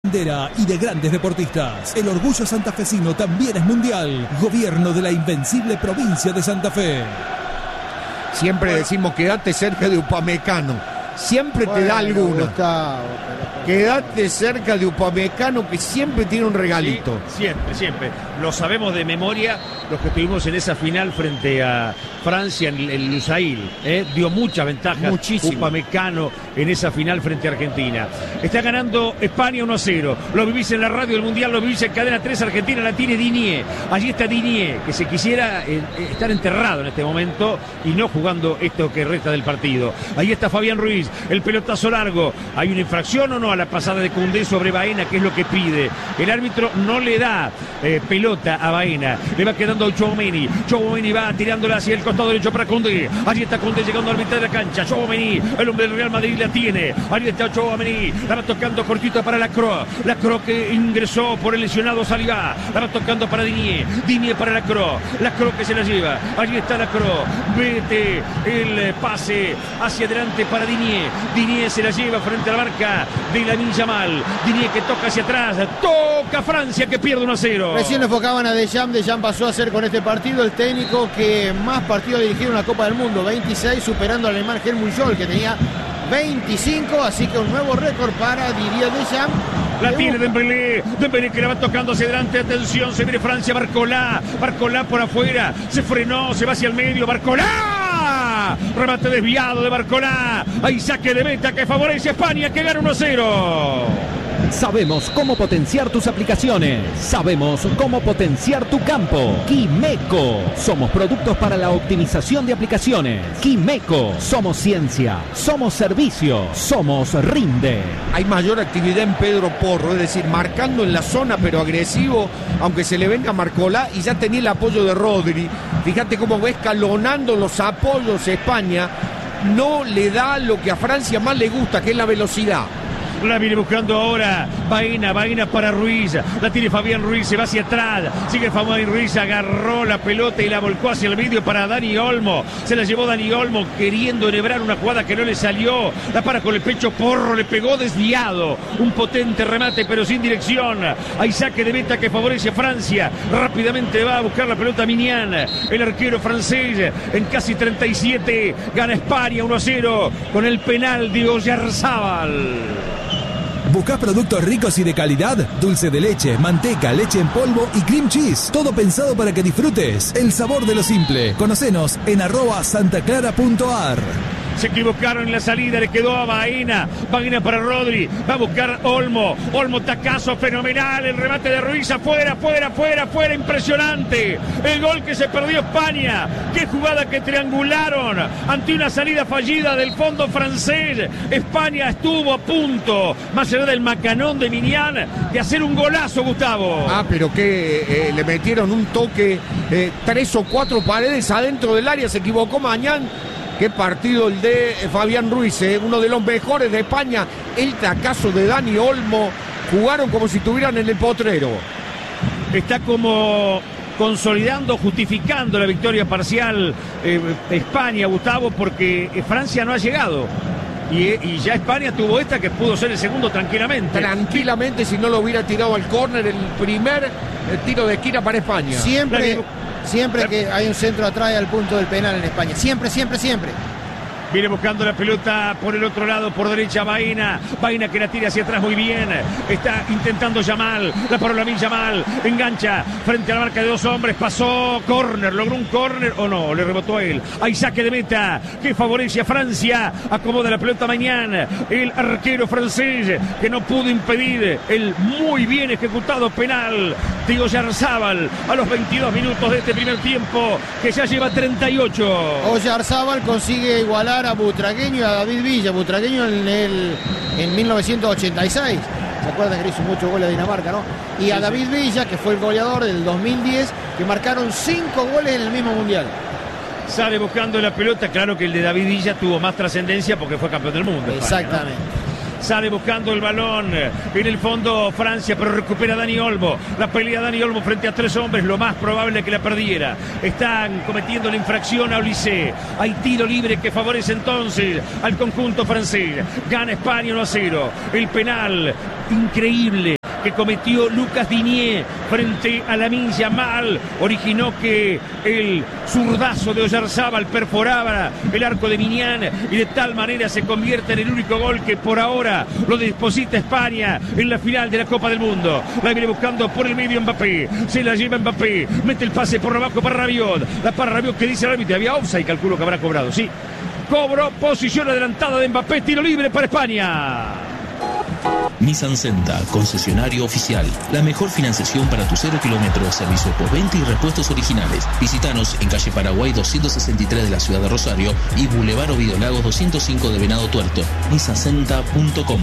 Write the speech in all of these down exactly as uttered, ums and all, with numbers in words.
y de grandes deportistas. El orgullo santafesino también es mundial. Gobierno de la invencible provincia de Santa Fe. Siempre bueno. decimos quédate cerca de Upamecano. Siempre bueno, te da alguna. Gustavo, pero... Quédate cerca de Upamecano, que siempre tiene un regalito. Sí, siempre, siempre. Lo sabemos de memoria los que estuvimos en esa final frente a Francia en el Lusail. ¿eh? Dio muchas ventajas. Muchísimo. Upamecano en esa final frente a Argentina. Está ganando España uno a cero. Lo vivís en la radio del Mundial, lo vivís en Cadena tres. Argentina la tiene Digne. Allí está Digne, que se quisiera eh, estar enterrado en este momento y no jugando esto que resta del partido. Ahí está Fabián Ruiz, el pelotazo largo. ¿Hay una infracción o no a la pasada de Koundé sobre Baena, que es lo que pide? El árbitro no le da eh, pelota a Baena. Le va quedando a Tchouaméni. Tchouaméni va tirándola hacia el costado derecho para Koundé. Allí está Koundé llegando a la mitad de la cancha. Tchouaméni, el hombre del Real Madrid, la tiene. Allí está Tchouaméni. La va tocando cortita para Lacroix. Lacroix que ingresó por el lesionado Saliba. La va tocando para Digne. Digne para Lacroix. Lacroix que se la lleva. Allí está Lacroix. Vete el pase hacia adelante para Digne. Digne se la lleva frente a la marca de Lamine Yamal. Digne que toca hacia atrás. Toca Francia, que pierde uno a cero. Recién enfocaban a Deschamps. Deschamps pasó a ser con este partido el técnico que más partidos dirigió en la Copa del Mundo, veintiséis, superando al alemán Helmut Scholl, que tenía veinticinco, así que un nuevo récord para Didier Deschamps. La tiene Dembélé, Dembélé que la va tocando hacia adelante, atención, se viene Francia, Barcolá, Barcolá por afuera, se frenó, se va hacia el medio, Barcolá, remate desviado de Barcolá, hay saque de meta que favorece a España, que gana uno a cero. Sabemos cómo potenciar tus aplicaciones. Sabemos cómo potenciar tu campo. Quimeco. Somos productos para la optimización de aplicaciones. Quimeco. Somos ciencia. Somos servicio. Somos Rinde. Hay mayor actividad en Pedro Porro, es decir, marcando en la zona pero agresivo, aunque se le venga Marcolá, y ya tenía el apoyo de Rodri. Fíjate cómo va escalonando los apoyos a España. No le da lo que a Francia más le gusta, que es la velocidad. La viene buscando ahora Baena, Baena para Ruiz. La tiene Fabián Ruiz, se va hacia atrás. Sigue Fabián Ruiz, agarró la pelota y la volcó hacia el medio para Dani Olmo. Se la llevó Dani Olmo queriendo enhebrar una jugada que no le salió. La para con el pecho, Porro le pegó desviado. Un potente remate pero sin dirección. Hay saque de meta que favorece a Francia. Rápidamente va a buscar la pelota Mignan. El arquero francés en casi treinta y siete. Gana España uno a cero con el penal de Oyarzábal. ¿Buscás productos ricos y de calidad? Dulce de leche, manteca, leche en polvo y cream cheese. Todo pensado para que disfrutes el sabor de lo simple. Conocenos en arroba santaclara punto ar. Se equivocaron en la salida, le quedó a Baena. Baena para Rodri, va a buscar Olmo. Olmo, tacazo fenomenal, el remate de Ruiz, afuera, afuera, afuera, afuera, impresionante. El gol que se perdió España. Qué jugada que triangularon ante una salida fallida del fondo francés. España estuvo a punto, más allá del macanón de Mignan, de hacer un golazo, Gustavo. Ah, pero que eh, le metieron un toque, eh, tres o cuatro paredes adentro del área, se equivocó Mañán. Qué partido el de Fabián Ruiz, eh, uno de los mejores de España. El tacazo de Dani Olmo. Jugaron como si estuvieran en el potrero. Está como consolidando, justificando la victoria parcial eh, España, Gustavo, porque Francia no ha llegado. Y, y ya España tuvo esta que pudo ser el segundo tranquilamente. Tranquilamente, si no lo hubiera tirado al córner, el primer eh, tiro de esquina para España. Siempre... Siempre que hay un centro atrás al punto del penal en España. Siempre, siempre, siempre. Viene buscando la pelota por el otro lado, por derecha Baena. Baena que la tira hacia atrás muy bien. Está intentando Yamal. La paró Lamine Yamal. Engancha frente a la marca de dos hombres. Pasó córner. ¿Logró un córner o no? Le rebotó a él. Hay saque de meta que favorece a Francia. Acomoda la pelota mañana. El arquero francés que no pudo impedir el muy bien ejecutado penal de Oyarzábal a los veintidós minutos de este primer tiempo, que ya lleva treinta y ocho. Oyarzábal consigue igualar a Butragueño y a David Villa. Butragueño en, el, en mil novecientos ochenta y seis. ¿Se acuerdan que hizo muchos goles a Dinamarca, no? Y sí, a David sí. Villa, que fue el goleador del dos mil diez, que marcaron cinco goles en el mismo mundial. Sale buscando la pelota. Claro que el de David Villa tuvo más trascendencia porque fue campeón del mundo. Exactamente. España, ¿no? Sale buscando el balón en el fondo Francia, pero recupera Dani Olmo. La pelea Dani Olmo frente a tres hombres, lo más probable que la perdiera. Están cometiendo la infracción a Olise. Hay tiro libre que favorece entonces al conjunto francés. Gana España uno a cero. El penal increíble que cometió Lucas Digne frente a Lamine Yamal originó que el zurdazo de Oyarzábal perforaba el arco de Mignan y de tal manera se convierte en el único gol que por ahora lo deposita España en la final de la Copa del Mundo. La viene buscando por el medio Mbappé, se la lleva Mbappé, mete el pase por abajo para Rabiot, la para Rabiot que dice el árbitro, había offside, calculo que habrá cobrado, sí. Cobró, posición adelantada de Mbappé, tiro libre para España. Nissan Senta, concesionario oficial. La mejor financiación para tu cero kilómetros, servicio postventa y repuestos originales. Visítanos en calle Paraguay doscientos sesenta y tres de la ciudad de Rosario y Boulevard Ovidio Lagos doscientos cinco de Venado Tuerto. nissan senta punto com.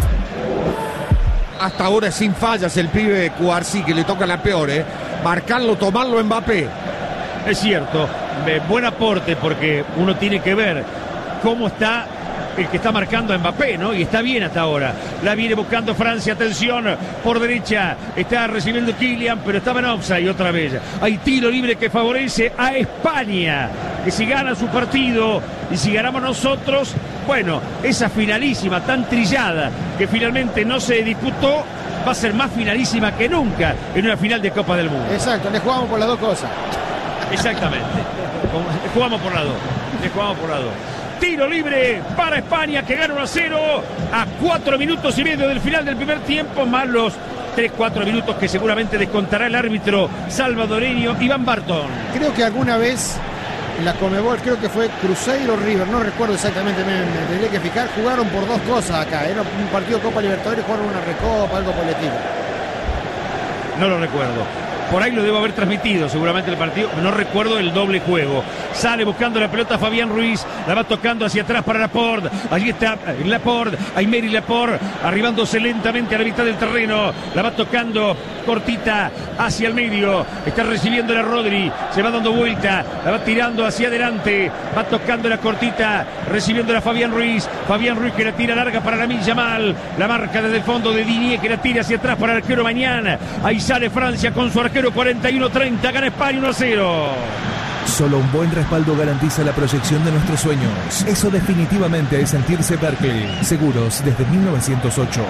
Hasta ahora sin fallas el pibe de Cubarsí, que le toca la peor, ¿eh? Marcarlo, tomarlo Mbappé. Es cierto, eh, buen aporte porque uno tiene que ver cómo está el que está marcando a Mbappé, ¿no? Y está bien hasta ahora. La viene buscando Francia, atención, por derecha está recibiendo Kylian, pero estaba en offside otra vez. Hay tiro libre que favorece a España, que si gana su partido y si ganamos nosotros, bueno, esa finalísima tan trillada que finalmente no se disputó, va a ser más finalísima que nunca en una final de Copa del Mundo. Exacto, le jugamos por las dos cosas. Exactamente. Le jugamos por las dos. Le jugamos por las dos. Tiro libre para España que gana uno a cero a cuatro minutos y medio del final del primer tiempo, más los tres cuatro minutos que seguramente descontará el árbitro salvadoreño Iván Barton. Creo que alguna vez en la Conmebol, creo que fue Cruzeiro River, no recuerdo exactamente, me, me tendría que fijar, jugaron por dos cosas acá, era un partido de Copa Libertadores, jugaron una recopa, algo por el estilo. No lo recuerdo. Por ahí lo debo haber transmitido seguramente el partido, no recuerdo el doble juego. Sale buscando la pelota Fabián Ruiz, la va tocando hacia atrás para Laporte. Allí está Laporte, Aymeri Laporte, arribándose lentamente a la mitad del terreno. La va tocando cortita hacia el medio. Está recibiendo la Rodri, se va dando vuelta, la va tirando hacia adelante. Va tocando la cortita, recibiendo la Fabián Ruiz. Fabián Ruiz que la tira larga para Lamine Yamal. La marca desde el fondo de Digne que la tira hacia atrás para el arquero Mañana. Ahí sale Francia con su arquero. cuarenta y uno treinta, gana España uno a cero. Solo un buen respaldo garantiza la proyección de nuestros sueños. Eso definitivamente es sentirse Berkeley. Seguros desde mil novecientos ocho.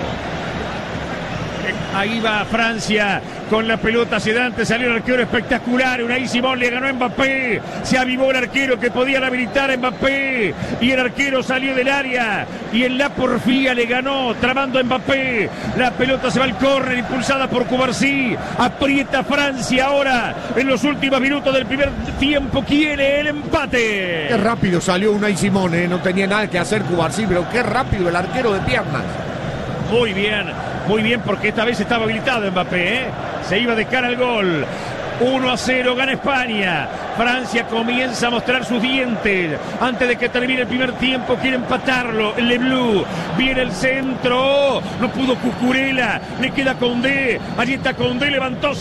Ahí va Francia con la pelota hacia adelante, salió el arquero espectacular, Unai Simón le ganó a Mbappé, se avivó el arquero que podía habilitar a Mbappé y el arquero salió del área y en la porfía le ganó, trabando a Mbappé, la pelota se va al córner impulsada por Cubarsí, aprieta Francia ahora en los últimos minutos del primer tiempo, quiere el empate. Qué rápido salió Unai Simón, ¿eh? No tenía nada que hacer Cubarsí, pero qué rápido el arquero de piernas. Muy bien, muy bien, porque esta vez estaba habilitado Mbappé, ¿eh? Se iba de cara al gol. uno a cero gana España. Francia comienza a mostrar sus dientes. Antes de que termine el primer tiempo, quiere empatarlo. Le Bleu. Viene el centro. No pudo Cucurella. Le queda Condé. Allí está Condé. Levantó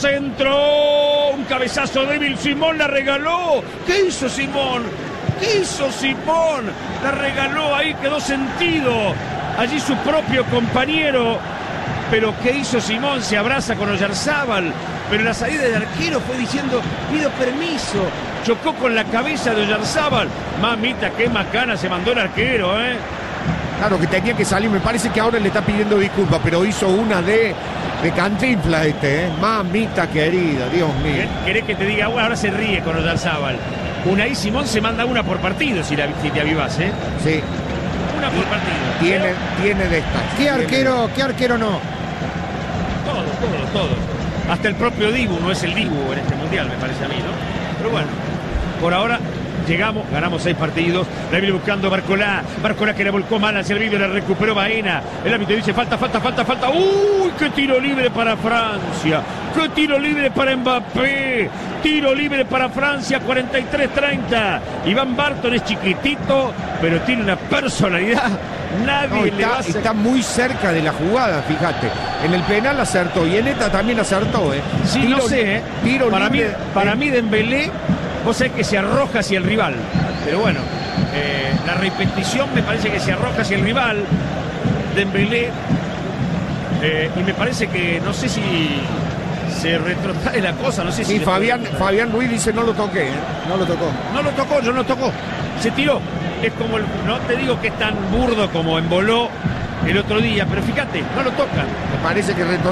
centro. Un cabezazo débil. Simón la regaló. ¿Qué hizo Simón? ¿Qué hizo Simón? La regaló. Ahí quedó sentido. Allí su propio compañero. Pero ¿qué hizo Simón? Se abraza con Oyarzábal. Pero la salida del arquero fue diciendo, pido permiso. Chocó con la cabeza de Oyarzábal. Mamita, qué macana se mandó el arquero, ¿eh? Claro que tenía que salir. Me parece que ahora le está pidiendo disculpas, pero hizo una de, de Cantinflas este, ¿eh? Mamita querida, Dios mío. ¿Querés que te diga? Bueno, ahora se ríe con Oyarzábal. Unai Simón se manda una por partido si, la, si te avivas, ¿eh? Sí. Una por partido. Tiene, tiene de estas. ¿Qué arquero, qué arquero no? Todos, todos, todos. Hasta el propio Dibu no es el Dibu en este mundial, me parece a mí, ¿no? Pero bueno, por ahora llegamos, ganamos seis partidos. La viene buscando Barcolá. Barcolá que la volcó mal hacia el vídeo, la recuperó Baena. El árbitro dice falta, falta, falta, falta. ¡Uy! ¡Qué tiro libre para Francia! ¡Qué tiro libre para Mbappé! Tiro libre para Francia, cuarenta y tres treinta. Iván Barton es chiquitito, pero tiene una personalidad. Nadie no, está, le va a hacer... está muy cerca de la jugada, fíjate. En el penal acertó y en esta también acertó, ¿eh? Sí, tiro, no sé, ¿eh? Tiro para libre, mí, para eh. mí Dembélé, vos sabés que se arroja hacia el rival. Pero bueno, eh, la repetición me parece que se arroja hacia el rival. Dembélé. Eh, y me parece que, no sé si se retrotrae la cosa, no sé si... Y Fabián, Fabián Ruiz dice no lo toqué, ¿eh? No lo tocó. No lo tocó, yo no lo tocó. Se tiró. Es como, el, no te digo que es tan burdo como emboló el otro día, pero fíjate, no lo tocan. Me parece que retrotraje.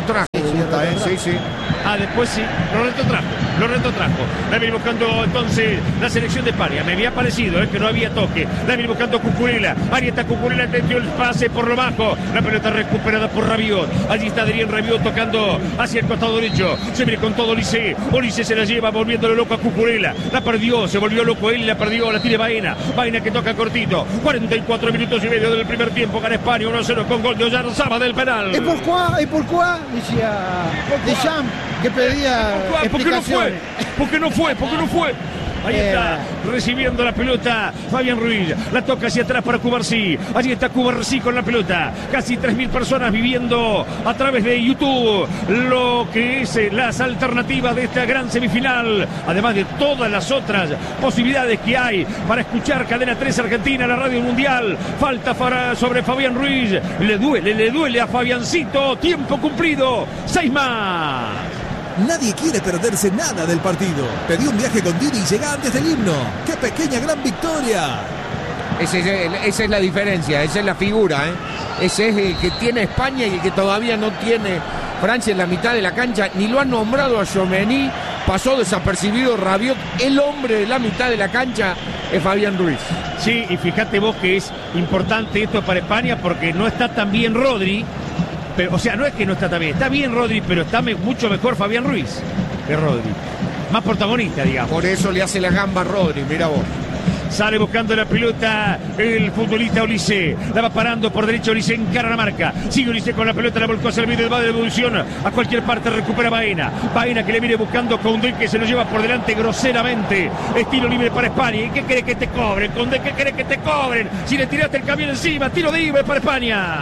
gusta, ¿eh? Sí, sí. Ah, después sí, lo retrotrajo, lo retrotrajo. La viene buscando entonces la selección de España. Me había parecido eh, que no había toque. La viene buscando Cucurella. Ahí está Cucurella, entendió el pase por lo bajo. La pelota recuperada por Rabiot. Allí está Adrien Rabiot tocando hacia el costado derecho. Se viene con todo Olise. Olise se la lleva volviéndolo loco a Cucurella. La perdió, se volvió loco él y la perdió. La tiene Baena. Baena que toca cortito. cuarenta y cuatro minutos y medio del primer tiempo. Gana España uno a cero con gol de Oyarzaba del penal. ¿Y por qué? ¿Y por qué? Decía Deschamps, que pedía ¿Por qué no fue? ¿Por qué no fue? ¿Por qué no fue? Ahí está, Eh. recibiendo la pelota Fabián Ruiz. La toca hacia atrás para Cubarsí. Allí está Cubarsí con la pelota. Casi tres mil personas viviendo a través de YouTube lo que es eh, las alternativas de esta gran semifinal. Además de todas las otras posibilidades que hay para escuchar Cadena tres Argentina, la radio mundial. Falta para, sobre Fabián Ruiz. Le duele, le duele a Fabiancito. Tiempo cumplido. Seis más. Nadie quiere perderse nada del partido. Pedí un viaje con Didi y llega antes del himno. ¡Qué pequeña gran victoria! Ese es el- esa es la diferencia, esa es la figura, ¿eh? Ese es el que tiene España y el que todavía no tiene Francia en la mitad de la cancha. Ni lo han nombrado a Tchouaméni, pasó desapercibido Rabiot. El hombre de la mitad de la cancha es Fabián Ruiz. Sí, y fíjate vos que es importante esto para España porque no está tan bien Rodri. Pero, o sea, no es que no está tan bien, está bien Rodri, pero está me- mucho mejor Fabián Ruiz que Rodri. Más protagonista, digamos. Por eso le hace la gamba a Rodri, mira vos. Sale buscando la pelota el futbolista Olise. La va parando por derecha, Olise encara la marca. Sigue Olise con la pelota, la volcó hacia el medio, va de devolución a cualquier parte, recupera Baena. Baena que le viene buscando Koundé, que se lo lleva por delante groseramente. Estilo libre para España. ¿Y qué querés que te cobren, Koundé? ¿Qué querés que te cobren? Si le tiraste el camión encima, tiro libre para España.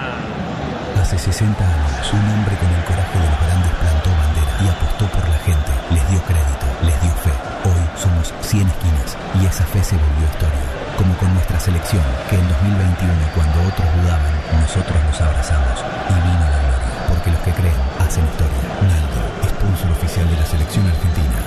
Hace sesenta años, un hombre con el coraje de los grandes plantó bandera y apostó por la gente, les dio crédito, les dio fe. Hoy somos cien esquinas y esa fe se volvió historia. Como con nuestra selección, que en dos mil veintiuno, cuando otros dudaban, nosotros los abrazamos y vino la gloria. Porque los que creen hacen historia. Naldo, sponsor oficial de la selección argentina.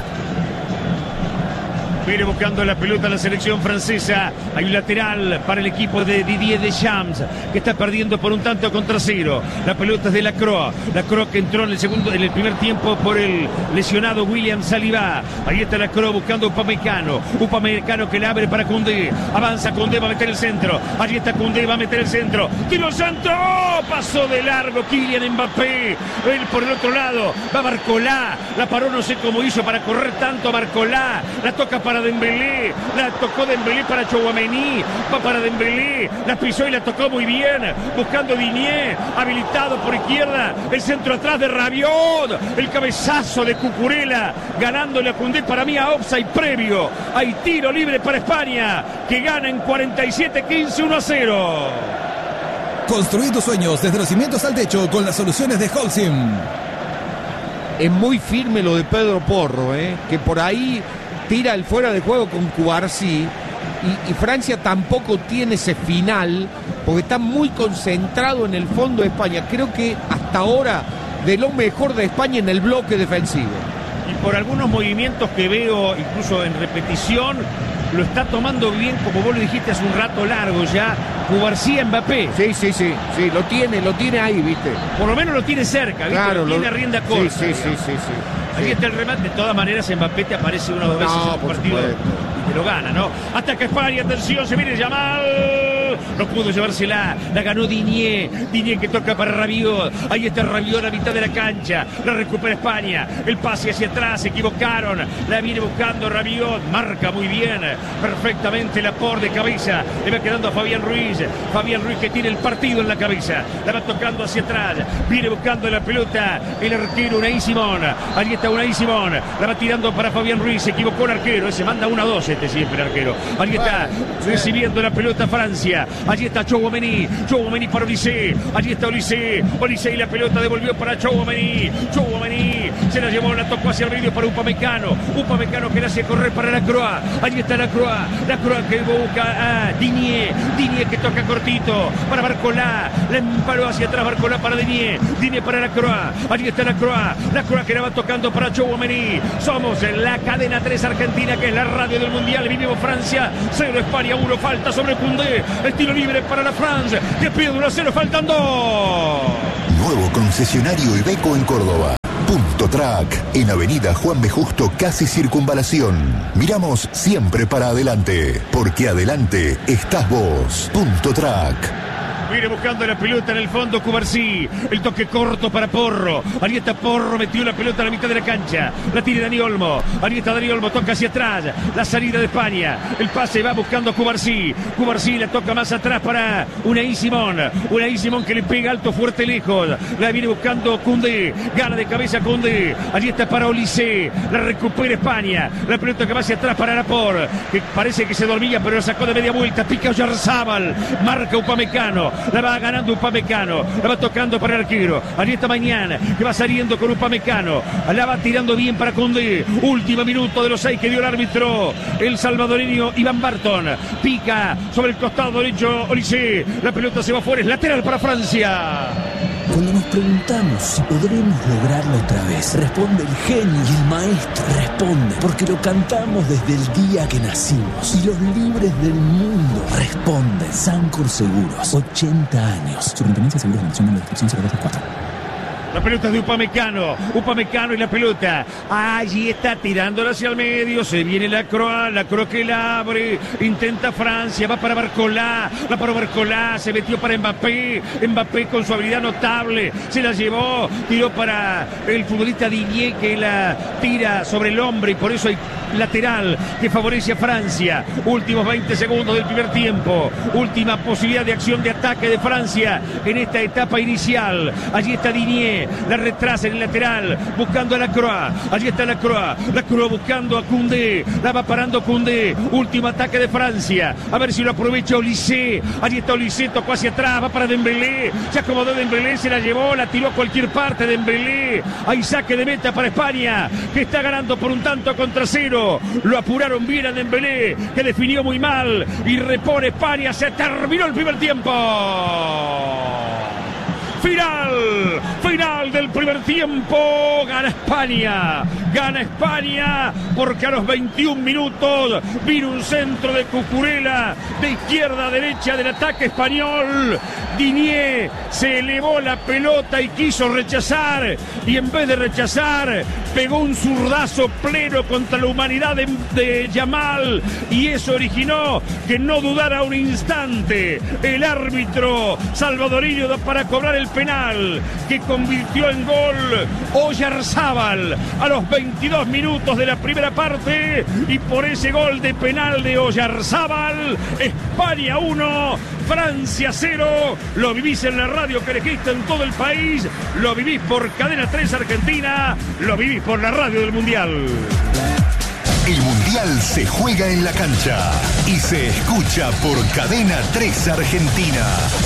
Viene buscando la pelota la selección francesa. Hay un lateral para el equipo de Didier Deschamps, que está perdiendo por un tanto contra cero. La pelota es de Lacroix. Lacroix que entró en el segundo, en el primer tiempo por el lesionado William Saliba. Ahí está Lacroix buscando a Upamecano. Upamecano que le abre para Koundé. Avanza Koundé, va a meter el centro. Allí está Koundé, va a meter el centro. Tiro centro. Pasó de largo Kylian Mbappé. Él por el otro lado. Va Barcolá. La paró, no sé cómo hizo para correr tanto Barcolá. La toca para Dembélé, la tocó Dembélé para Tchouaméni, va para Dembélé, la pisó y la tocó muy bien, buscando Digne, habilitado por izquierda, el centro atrás de Rabiot, el cabezazo de Cucurella, ganándole a Koundé, para mí a offside previo. Hay tiro libre para España, que gana en cuarenta y siete quince uno a cero. Construí tus sueños desde los cimientos al techo con las soluciones de Holcim. Es muy firme lo de Pedro Porro, ¿eh? Que por ahí tira el fuera de juego con Cubarsí. Y, y Francia tampoco tiene ese final, porque está muy concentrado en el fondo de España. Creo que hasta ahora de lo mejor de España en el bloque defensivo. Y por algunos movimientos que veo, incluso en repetición, lo está tomando bien, como vos lo dijiste hace un rato largo ya, Cubarsí Mbappé. Sí, sí, sí, sí, lo tiene, lo tiene ahí, ¿viste? Por lo menos lo tiene cerca, ¿viste? Claro, lo tiene lo- a rienda sí, corta. sí, sí, digamos. sí, sí. Ahí Sí. está el remate. De todas maneras, Mbappé te aparece una o dos veces No, en un por partido supuesto. y te lo gana, ¿no? Ataca España, atención, se viene Yamal. No pudo llevársela, la ganó Digne. Digne que toca para Rabiot. Ahí está Rabiot a mitad de la cancha. La recupera España. El pase hacia atrás, se equivocaron. La viene buscando Rabiot. Marca muy bien, perfectamente la por de cabeza. Le va quedando a Fabián Ruiz. Fabián Ruiz que tiene el partido en la cabeza. La va tocando hacia atrás. Viene buscando la pelota el arquero Unai Simón. Allí está Unai Simón. La va tirando para Fabián Ruiz. Se equivocó el arquero. Se manda uno a dos este siempre el arquero. Allí está recibiendo la pelota Francia. Allí está Tchouaméni. Tchouaméni para Olise. Allí está Olise. Olise y la pelota devolvió para Tchouaméni. Tchouaméni se la llevó, la tocó hacia el medio para Upamecano. Upamecano que la hace correr para Lacroix. Allí está Lacroix. Lacroix que busca a Digne. Digne que toca cortito para Barcolá. La emparó hacia atrás Barcolá para Digne. Digne para Lacroix. Allí está Lacroix. Lacroix que la va tocando para Tchouaméni. Somos en la cadena tres Argentina, que es la radio del Mundial. Vivimos Francia cero, España uno. Falta sobre Koundé. Estilo libre para la France, que pierde uno a cero, faltan dos. Nuevo concesionario Iveco en Córdoba. Punto Track, en Avenida Juan B. Justo, casi Circunvalación. Miramos siempre para adelante, porque adelante estás vos. Punto Track. Viene buscando la pelota en el fondo Cubarsí. El toque corto para Porro. Ahí está Porro, metió la pelota a la mitad de la cancha. La tiene Dani Olmo. Ahí está Dani Olmo, toca hacia atrás. La salida de España. El pase va buscando Cubarsí. Cubarsí la toca más atrás para Unai Simón. Unai Simón que le pega alto, fuerte, lejos. La viene buscando Koundé. Gana de cabeza Koundé. Allí está para Olise. La recupera España. La pelota que va hacia atrás para Laporte, que parece que se dormía, pero la sacó de media vuelta. Pica Oyarzábal. Marca Upamecano. La va ganando Upamecano, la va tocando para el arquero. Allí está Mañana, que va saliendo con Upamecano. La va tirando bien para Koundé. Último minuto de los seis que dio el árbitro. El salvadoreño Iván Barton. Pica sobre el costado derecho Olise. La pelota se va fuera, es lateral para Francia. Cuando nos preguntamos si podremos lograrlo otra vez, responde el genio y el maestro. Responde porque lo cantamos desde el día que nacimos. Y los libres del mundo responden. Sancor Seguros, ochenta años. Superintendencia de Seguros de Inversión en la descripción cero dos cuatro. La pelota de Upamecano, Upamecano y la pelota. Allí está tirándola hacia el medio. Se viene la Croa, la Croa que la abre. Intenta Francia, va para Barcolá. Va para Barcolá, se metió para Mbappé. Mbappé con su habilidad notable. Se la llevó, tiró para el futbolista Digne que la tira sobre el hombre y por eso hay lateral que favorece a Francia. Últimos veinte segundos del primer tiempo. Última posibilidad de acción de ataque de Francia en esta etapa inicial. Allí está Digne. La retrasa en el lateral, buscando a la Croa. Allí está la Croa. La Croa buscando a Koundé. La va parando Koundé. Último ataque de Francia. A ver si lo aprovecha Olise. Allí está Olise, tocó hacia atrás. Va para Dembélé. Se acomodó Dembélé, se la llevó, la tiró a cualquier parte. Dembélé. Hay saque de meta para España, que está ganando por un tanto contra cero. Lo apuraron bien a Dembélé, que definió muy mal. Y repone España. Se terminó el primer tiempo. Final, final del primer tiempo, gana España, gana España, porque a los veintiún minutos vino un centro de Cucurella, de izquierda a derecha del ataque español. Digne se elevó la pelota y quiso rechazar, y en vez de rechazar, pegó un zurdazo pleno contra la humanidad de, de Yamal, y eso originó que no dudara un instante el árbitro salvadoreño para cobrar el penal que convirtió en gol Oyarzábal a los veintidós minutos de la primera parte, y por ese gol de penal de Oyarzábal, España uno, Francia cero. Lo vivís en la radio que elegiste en todo el país, lo vivís por Cadena tres Argentina, lo vivís por la radio del Mundial. El Mundial se juega en la cancha y se escucha por Cadena tres Argentina.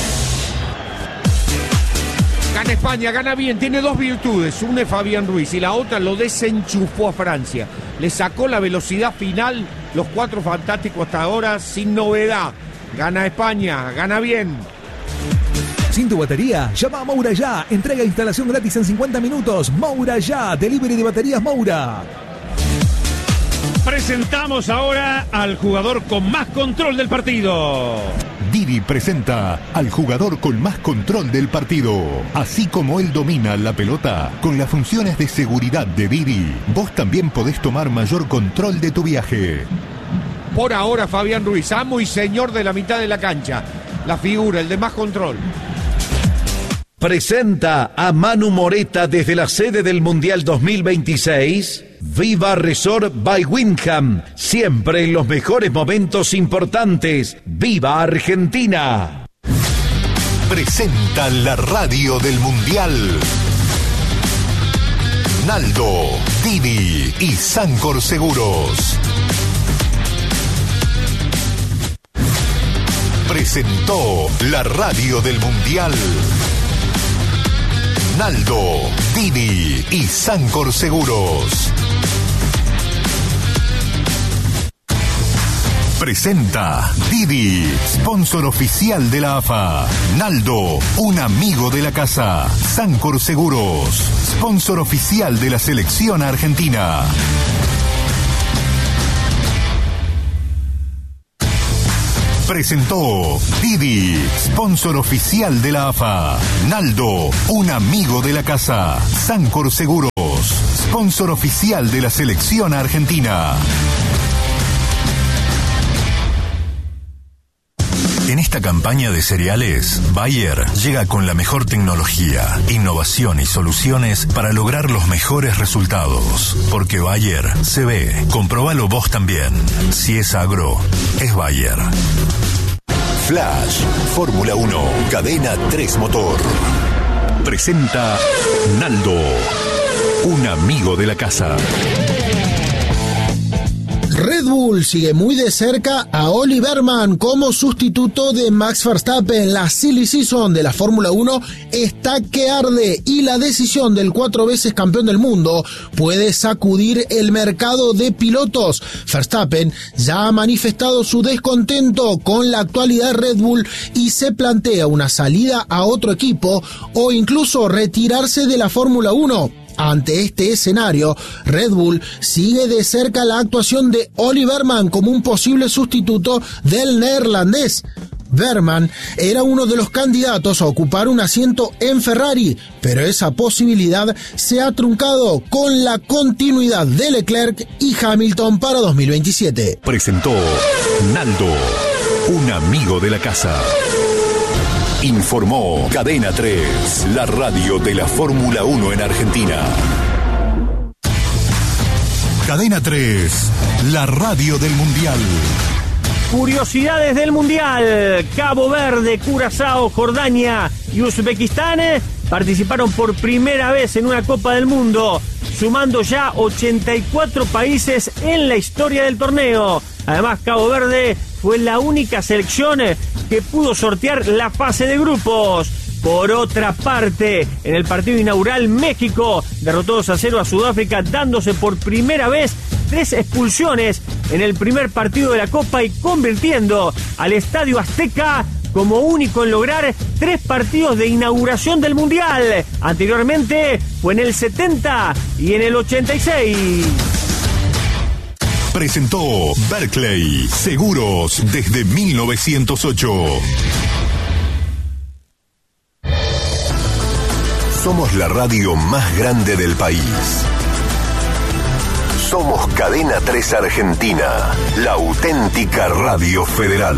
Gana España, gana bien, tiene dos virtudes. Una es Fabián Ruiz y la otra lo desenchufó a Francia. Le sacó la velocidad final, los cuatro fantásticos hasta ahora sin novedad. Gana España, gana bien. ¿Sin tu batería? Llama a Moura Ya. Entrega e instalación gratis en cincuenta minutos. Moura Ya. Delivery de baterías Moura. Presentamos ahora al jugador con más control del partido. Didi presenta al jugador con más control del partido. Así como él domina la pelota, con las funciones de seguridad de Didi, vos también podés tomar mayor control de tu viaje. Por ahora Fabián Ruiz, amo y señor de la mitad de la cancha. La figura, el de más control. Presenta a Manu Moreta desde la sede del Mundial dos mil veintiséis. Viva Resort by Wyndham, siempre en los mejores momentos importantes. ¡Viva Argentina! Presenta la radio del Mundial. Naldo, Didi y Sancor Seguros. Presentó la radio del Mundial. Naldo, Didi y Sancor Seguros. Presenta Didi, sponsor oficial de la A F A. Naldo, un amigo de la casa. Sancor Seguros, sponsor oficial de la selección argentina. Presentó Didi, sponsor oficial de la A F A. Naldo, un amigo de la casa. Sancor Seguros. sponsor oficial de la selección argentina. En esta campaña de cereales, Bayer llega con la mejor tecnología, innovación y soluciones para lograr los mejores resultados. Porque Bayer se ve. Comprobalo vos también. Si es agro, es Bayer. Flash, Fórmula uno, Cadena tres Motor. Presenta Naldo, un amigo de la casa. Red Bull sigue muy de cerca a Olli Behrmann como sustituto de Max Verstappen. La silly season de la Fórmula uno está que arde y la decisión del cuatro veces campeón del mundo puede sacudir el mercado de pilotos. Verstappen ya ha manifestado su descontento con la actualidad de Red Bull y se plantea una salida a otro equipo o incluso retirarse de la Fórmula uno. Ante este escenario, Red Bull sigue de cerca la actuación de Olli Behrmann como un posible sustituto del neerlandés. Behrmann era uno de los candidatos a ocupar un asiento en Ferrari, pero esa posibilidad se ha truncado con la continuidad de Leclerc y Hamilton para dos mil veintisiete. Presentó Naldo, un amigo de la casa. Informó Cadena tres, la radio de la Fórmula uno en Argentina. Cadena tres, la radio del Mundial. Curiosidades del Mundial. Cabo Verde, Curazao, Jordania y Uzbekistán participaron por primera vez en una Copa del Mundo, sumando ya ochenta y cuatro países en la historia del torneo. Además, Cabo Verde fue la única selección que pudo sortear la fase de grupos. Por otra parte, en el partido inaugural, México derrotó dos a cero a Sudáfrica, dándose por primera vez tres expulsiones en el primer partido de la Copa y convirtiendo al Estadio Azteca como único en lograr tres partidos de inauguración del Mundial. Anteriormente fue en el setenta y en el ochenta y seis. Presentó Berkeley, seguros desde mil novecientos ocho. Somos la radio más grande del país. Somos Cadena tres Argentina, la auténtica radio federal.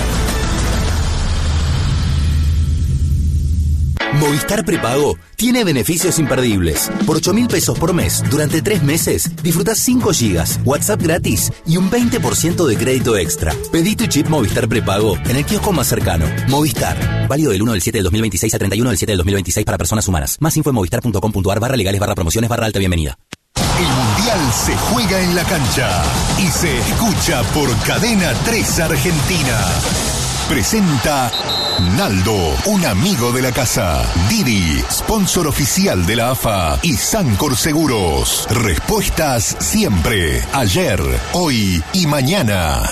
Movistar Prepago tiene beneficios imperdibles. Por ocho mil pesos por mes, durante tres meses, disfrutás cinco gigas, WhatsApp gratis y un veinte por ciento de crédito extra. Pedí tu chip Movistar Prepago en el kiosco más cercano. Movistar. Válido del uno del siete del dos mil veintiséis a treinta y uno del siete del dos mil veintiséis para personas humanas. Más info en movistar.com.ar barra legales barra promociones barra alta bienvenida. El Mundial se juega en la cancha y se escucha por Cadena tres Argentina. Presenta Naldo, un amigo de la casa. Didi, sponsor oficial de la A F A. Y Sancor Seguros. Respuestas siempre. Ayer, hoy y mañana.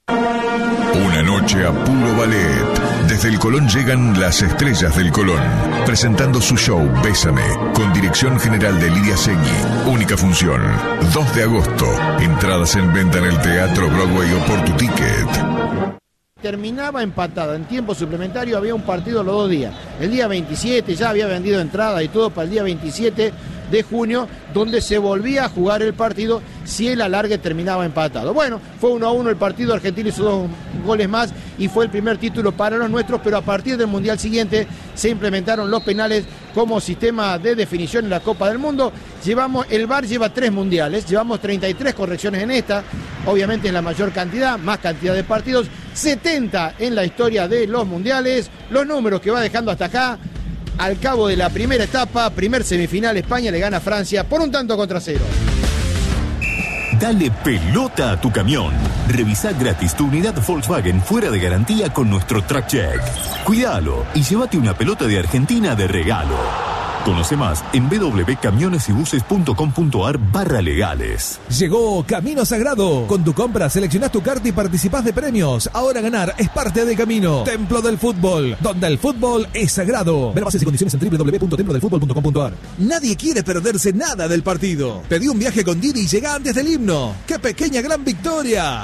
Una noche a puro ballet. Desde el Colón llegan las estrellas del Colón, presentando su show Bésame, con dirección general de Lidia Segni. Única función, dos de agosto. Entradas en venta en el Teatro Broadway o por tu ticket. Terminaba empatada en tiempo suplementario, había un partido los dos días. El día veintisiete ya había vendido entrada y todo para el día veintisiete de junio, donde se volvía a jugar el partido si el alargue terminaba empatado. Bueno, fue uno a uno el partido, Argentina hizo dos goles más y fue el primer título para los nuestros, pero a partir del Mundial siguiente se implementaron los penales como sistema de definición en la Copa del Mundo. Llevamos, el V A R lleva tres mundiales, llevamos treinta y tres correcciones en esta, obviamente en la mayor cantidad, más cantidad de partidos, setenta en la historia de los mundiales, los números que va dejando hasta acá. Al cabo de la primera etapa, primer semifinal, España le gana a Francia por un tanto contra cero. Dale pelota a tu camión. Revisa gratis tu unidad Volkswagen fuera de garantía con nuestro Track Check. Cuídalo y llévate una pelota de Argentina de regalo. Conoce más en www.camionesybuses.com.ar barra legales. Llegó Camino Sagrado. Con tu compra seleccionás tu carta y participás de premios. Ahora ganar es parte del camino. Templo del Fútbol, donde el fútbol es sagrado. Ver bases y condiciones en w w w punto templo del fútbol punto com punto a r. Nadie quiere perderse nada del partido. Pedí un viaje con Didi y llega antes del himno. ¡Qué pequeña gran victoria!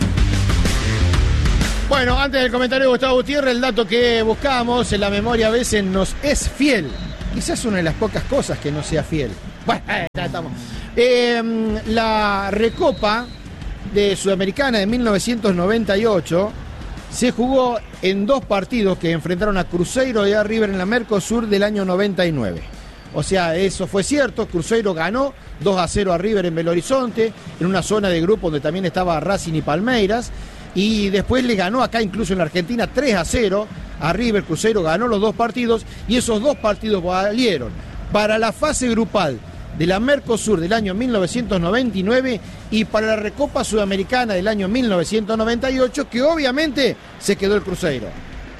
Bueno, antes del comentario de Gustavo Gutiérrez, el dato que buscábamos en la memoria a veces nos es fiel. Quizás una de las pocas cosas que no sea fiel. Bueno, eh, estamos. Eh, la Recopa de Sudamericana de mil novecientos noventa y ocho se jugó en dos partidos que enfrentaron a Cruzeiro y a River en la Mercosur del año noventa y nueve. O sea, eso fue cierto. Cruzeiro ganó dos a cero a River en Belo Horizonte, en una zona de grupo donde también estaba Racing y Palmeiras, y después le ganó acá incluso en la Argentina tres a cero a River. Cruzeiro ganó los dos partidos y esos dos partidos valieron para la fase grupal de la Mercosur del año mil novecientos noventa y nueve y para la Recopa Sudamericana del año mil novecientos noventa y ocho, que obviamente se quedó el Cruzeiro.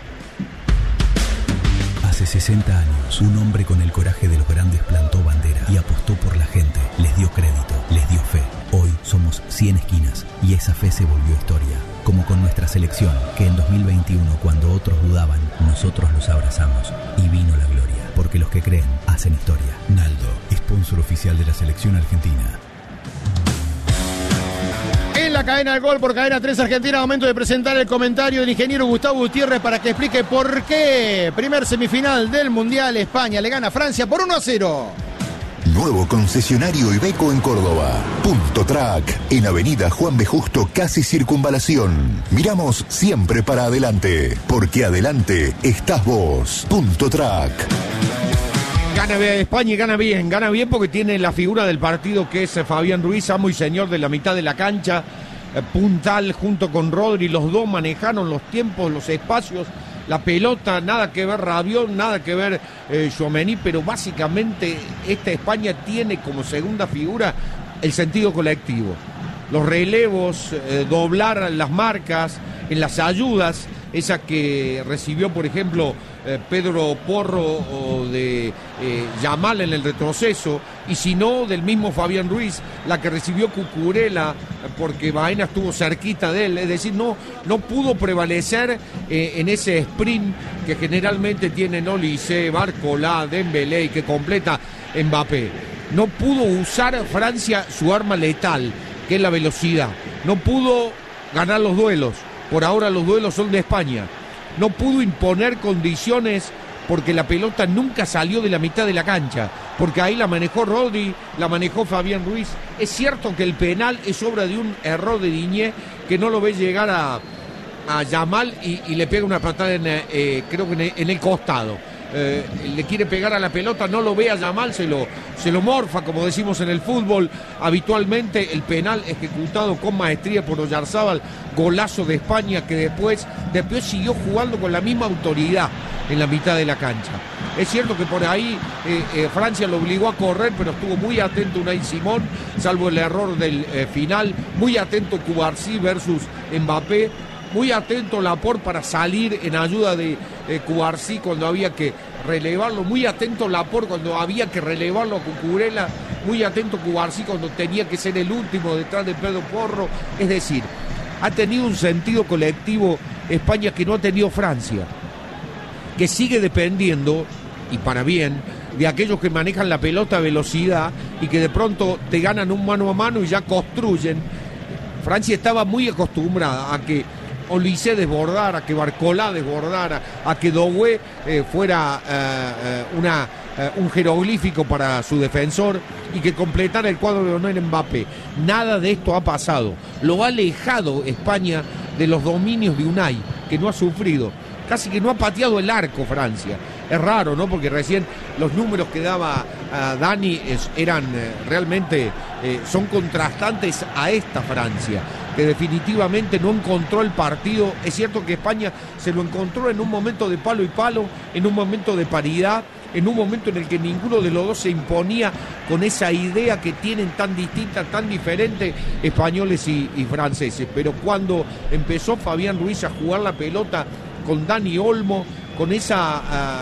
Hace sesenta años, un hombre con el coraje de los grandes plantó bandera y apostó por la gente, les dio crédito, les dio fe. Hoy somos cien esquinas y esa fe se volvió historia. Como con nuestra selección, que en dos mil veintiuno, cuando otros dudaban, nosotros los abrazamos y vino la gloria. Porque los que creen, hacen historia. Naldo, sponsor oficial de la selección argentina. En la cadena del gol por Cadena tres Argentina, momento de presentar el comentario del ingeniero Gustavo Gutiérrez para que explique por qué primer semifinal del Mundial, España le gana a Francia por uno a cero. Nuevo concesionario Iveco en Córdoba. Punto Track, en Avenida Juan B. Justo, casi Circunvalación. Miramos siempre para adelante, porque adelante estás vos. Punto Track. Gana bien España y gana bien, gana bien porque tiene la figura del partido que es Fabián Ruiz, amo y señor de la mitad de la cancha, eh, puntal junto con Rodri, los dos manejaron los tiempos, los espacios, la pelota, nada que ver Rabiot, nada que ver eh, Tchouaméni, pero básicamente esta España tiene como segunda figura el sentido colectivo. Los relevos, eh, doblar las marcas, en las ayudas, esa que recibió, por ejemplo, eh, Pedro Porro o de eh, Yamal en el retroceso, y si no, del mismo Fabián Ruiz, la que recibió Cucurella, porque Baena estuvo cerquita de él, es decir, no, no pudo prevalecer eh, en ese sprint que generalmente tienen Olise, Barcola, Dembélé y que completa Mbappé. No pudo usar Francia su arma letal, que es la velocidad. No pudo ganar los duelos. Por ahora los duelos son de España. No pudo imponer condiciones porque la pelota nunca salió de la mitad de la cancha, porque ahí la manejó Rodri, la manejó Fabián Ruiz. Es cierto que el penal es obra de un error de Diñé, que no lo ve llegar a, a Yamal y, y le pega una patada en, eh, creo que en el, en el costado. Eh, le quiere pegar a la pelota, no lo ve a Yamal, se lo, se lo morfa, como decimos en el fútbol habitualmente. El penal ejecutado con maestría por Oyarzábal, golazo de España, que después, después siguió jugando con la misma autoridad en la mitad de la cancha. Es cierto que por ahí eh, eh, Francia lo obligó a correr, pero estuvo muy atento Unai Simón, salvo el error del eh, final, muy atento Cubarsí versus Mbappé, muy atento Laporte para salir en ayuda de eh, Cubarsí cuando había que relevarlo, muy atento Laporte cuando había que relevarlo a Cucurella, muy atento Cubarsí cuando tenía que ser el último detrás de Pedro Porro. Es decir, ha tenido un sentido colectivo España que no ha tenido Francia, que sigue dependiendo, y para bien, de aquellos que manejan la pelota a velocidad y que de pronto te ganan un mano a mano y ya construyen. Francia estaba muy acostumbrada a que Olise desbordara, a que Barcola desbordara, a que Doué eh, fuera eh, una, eh, un jeroglífico para su defensor y que completara el cuadro de Lionel Mbappé. Nada de esto ha pasado. Lo ha alejado España de los dominios de Unai, que no ha sufrido. Casi que no ha pateado el arco Francia. Es raro, ¿no? Porque recién los números que daba uh, Dani es, eran eh, realmente, eh, son contrastantes a esta Francia, que definitivamente no encontró el partido. Es cierto que España se lo encontró en un momento de palo y palo, en un momento de paridad, en un momento en el que ninguno de los dos se imponía con esa idea que tienen tan distinta, tan diferente españoles y, y franceses. Pero cuando empezó Fabián Ruiz a jugar la pelota con Dani Olmo, con esa, uh,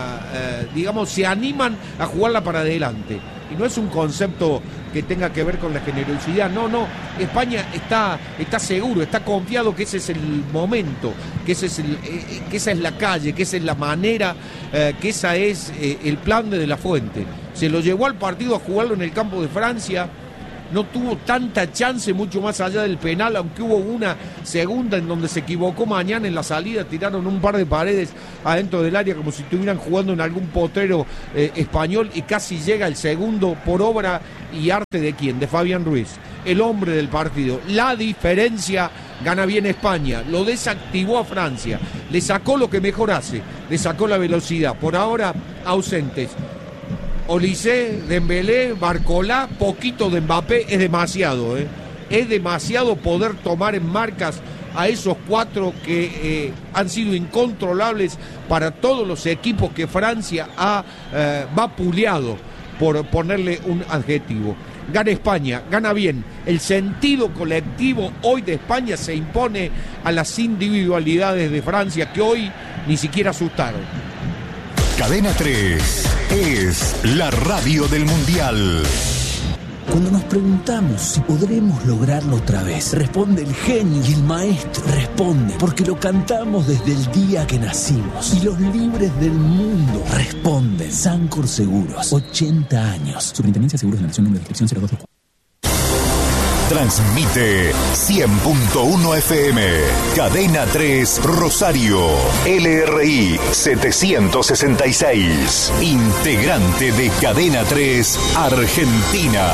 uh, digamos, se animan a jugarla para adelante. Y no es un concepto que tenga que ver con la generosidad, no, no. España está, está seguro, está confiado que ese es el momento, que, ese es el, eh, que esa es la calle, que esa es la manera, eh, que esa es eh, el plan de De La Fuente. Se lo llevó al partido a jugarlo en el campo de Francia, no tuvo tanta chance mucho más allá del penal, aunque hubo una segunda en donde se equivocó Mañana en la salida, tiraron un par de paredes adentro del área como si estuvieran jugando en algún potrero eh, español, y casi llega el segundo por obra y arte de quién, de Fabián Ruiz, el hombre del partido. La diferencia, gana bien España, lo desactivó a Francia, le sacó lo que mejor hace, le sacó la velocidad. Por ahora ausentes Olise, Dembélé, Barcola, poquito de Mbappé, es demasiado, ¿eh? Es demasiado poder tomar en marcas a esos cuatro que eh, han sido incontrolables para todos los equipos que Francia ha eh, vapuleado, por ponerle un adjetivo. Gana España, gana bien. El sentido colectivo hoy de España se impone a las individualidades de Francia, que hoy ni siquiera asustaron. Cadena tres es la radio del Mundial. Cuando nos preguntamos si podremos lograrlo otra vez, responde el genio y el maestro. Responde porque lo cantamos desde el día que nacimos. Y los libres del mundo responden. Sancor Seguros, ochenta años. Superintendencia de Seguros de la Nación, número de inscripción cero dos dos cuatro. Transmite cien punto uno F M, Cadena tres Rosario, L R I setecientos sesenta y seis, integrante de Cadena tres Argentina.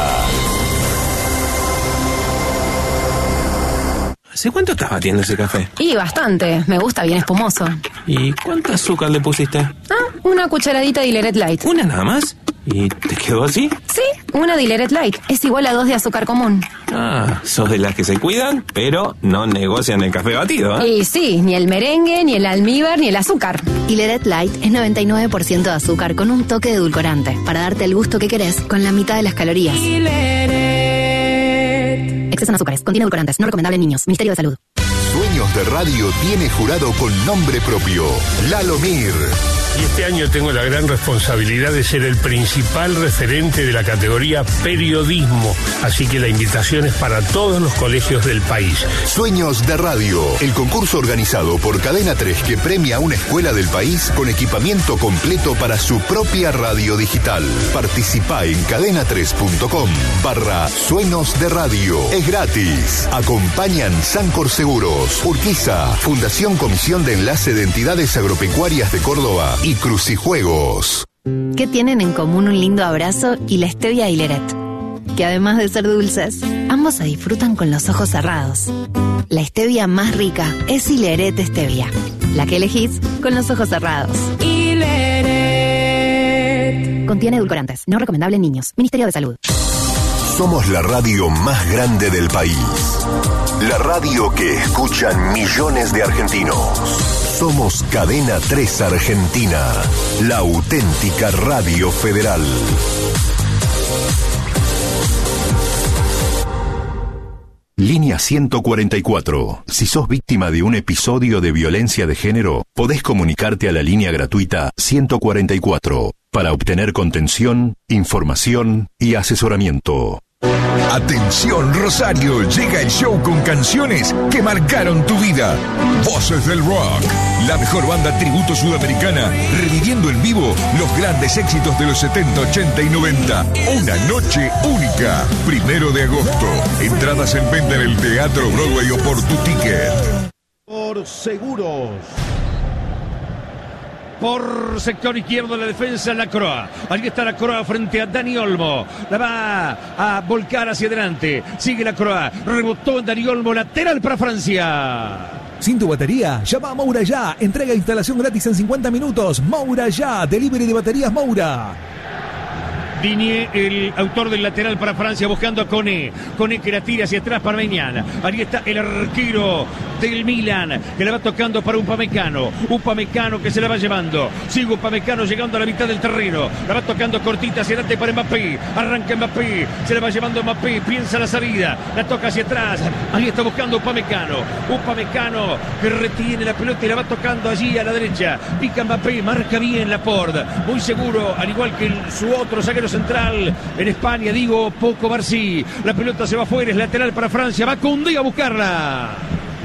¿Hace cuánto estás batiendo ese café? Y bastante, me gusta bien espumoso. ¿Y cuánto azúcar le pusiste? Ah, una cucharadita de Dileret Light. ¿Una nada más? ¿Y te quedó así? Sí, una Dileret Light. Es igual a dos de azúcar común. Ah, sos de las que se cuidan, pero no negocian el café batido, ¿eh? Y sí, ni el merengue, ni el almíbar, ni el azúcar. Dileret Light es noventa y nueve por ciento de azúcar con un toque de edulcorante, para darte el gusto que querés con la mitad de las calorías. Exceso en azúcares, contiene edulcorantes, no recomendable en niños. Ministerio de Salud. Sueños de Radio tiene jurado con nombre propio, Lalo Mir. Y este año tengo la gran responsabilidad de ser el principal referente de la categoría periodismo, así que la invitación es para todos los colegios del país. Sueños de Radio, el concurso organizado por Cadena tres que premia a una escuela del país con equipamiento completo para su propia radio digital. Participa en cadena tres punto com barra Sueños de Radio. Es gratis. Acompañan Sancor Seguros, Urquiza, Fundación Comisión de Enlace de Entidades Agropecuarias de Córdoba y Crucijuegos. ¿Qué tienen en común un lindo abrazo y la stevia Dileret? Que además de ser dulces, ambos se disfrutan con los ojos cerrados. La stevia más rica es Dileret Stevia, la que elegís con los ojos cerrados. Dileret. Contiene edulcorantes, no recomendable en niños. Ministerio de Salud. Somos la radio más grande del país. La radio que escuchan millones de argentinos. Somos Cadena tres Argentina, la auténtica radio federal. Línea ciento cuarenta y cuatro. Si sos víctima de un episodio de violencia de género, podés comunicarte a la línea gratuita ciento cuarenta y cuatro para obtener contención, información y asesoramiento. Atención Rosario, llega el show con canciones que marcaron tu vida. Voces del Rock, la mejor banda tributo sudamericana, reviviendo en vivo los grandes éxitos de los setenta, ochenta y noventa. Una noche única, primero de agosto. Entradas en venta en el Teatro Broadway o por tu ticket. Por seguros. Por sector izquierdo la defensa, la Croa. Allí está la Croa frente a Dani Olmo. La va a volcar hacia adelante. Sigue la Croa. Rebotó en Dani Olmo. Lateral para Francia. Sin tu batería, llama a Moura Ya. Entrega e instalación gratis en cincuenta minutos. Moura Ya. Delivery de baterías Moura. Digne, el autor del lateral para Francia, buscando a Koné. Koné que la tira hacia atrás para Mañana. Allí está el arquero del Milan, que la va tocando para Upamecano. Upamecano que se la va llevando. Sigue Upamecano llegando a la mitad del terreno. La va tocando cortita hacia adelante para Mbappé. Arranca Mbappé. Se la va llevando Mbappé. Piensa la salida. La toca hacia atrás. Ahí está buscando Upamecano. Upamecano que retiene la pelota y la va tocando allí a la derecha. Pica Mbappé. Marca bien Laporte. Muy seguro, al igual que el, su otro zaguero central en España, digo, Poco Barcí. La pelota se va afuera, es lateral para Francia. Va Koundé a buscarla.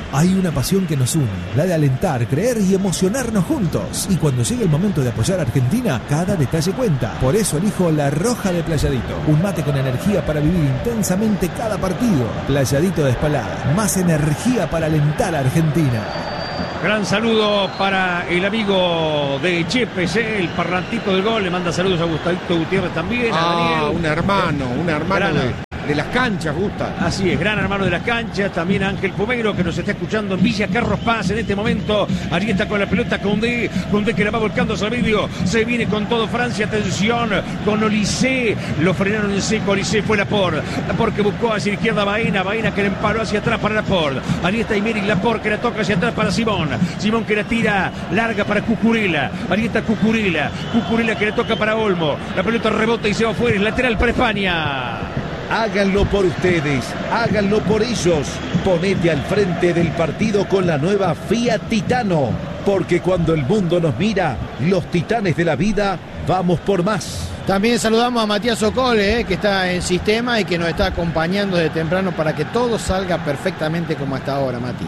Hay una pasión que nos une, la de alentar, creer y emocionarnos juntos. Y cuando llegue el momento de apoyar a Argentina, cada detalle cuenta. Por eso elijo La Roja de Playadito, un mate con energía para vivir intensamente cada partido. Playadito de Espalada, más energía para alentar a Argentina. Gran saludo para el amigo de Chepes, ¿eh? El parlantito del gol. Le manda saludos a Gustavito Gutiérrez también. Ah, a Daniel. un hermano, un hermano de, de las canchas, Gusta. Así es, gran hermano de las canchas. También Ángel Pomero, que nos está escuchando en Villa Carlos Paz en este momento. Allí está con la pelota Condé. Condé que la va volcando hacia el medio. Se viene con todo Francia. Atención con Olise. Lo frenaron en seco. Olise fue Laporte. Laporte que buscó hacia la izquierda a Baena. Baena que le emparó hacia atrás para Laporte. Allí está Imeric Laporte que la toca hacia atrás para Simón. Simón que la tira larga para Cucurella. Allí está Cucurella. Cucurella que le toca para Olmo. La pelota rebota y se va afuera. Es lateral para España. Háganlo por ustedes, háganlo por ellos. Ponete al frente del partido con la nueva Fiat Titano. Porque cuando el mundo nos mira, los titanes de la vida, vamos por más. También saludamos a Matías Ocole, eh, que está en sistema y que nos está acompañando desde temprano para que todo salga perfectamente como hasta ahora, Mati.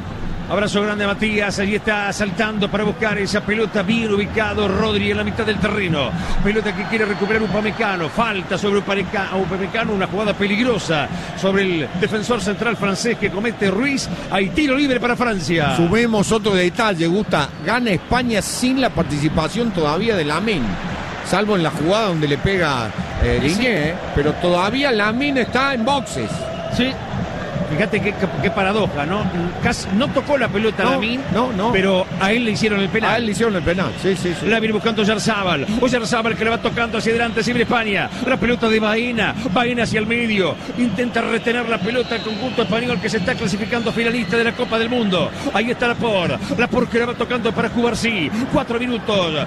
Abrazo grande a Matías, allí está saltando para buscar esa pelota, bien ubicado Rodri en la mitad del terreno. Pelota que quiere recuperar Upamecano, falta sobre Upamecano, una jugada peligrosa sobre el defensor central francés que comete Ruiz. Hay tiro libre para Francia. Sumemos otro detalle, Gusta, gana España sin la participación todavía de Lamine, salvo en la jugada donde le pega eh, Digne, eh, pero todavía Lamine está en boxes. Sí. Fíjate qué, qué paradoja, ¿no? Casi no tocó la pelota no, Lamine, no, no. pero a él le hicieron el penal. A él le hicieron el penal, sí, sí, sí. La viene buscando Yarzábal. Yarzábal que la va tocando hacia adelante, siempre España. La pelota de Baena, Baena hacia el medio. Intenta retener la pelota el conjunto español que se está clasificando finalista de la Copa del Mundo. Ahí está Laporte. Laporte que la va tocando para Cubarsí. Cuatro minutos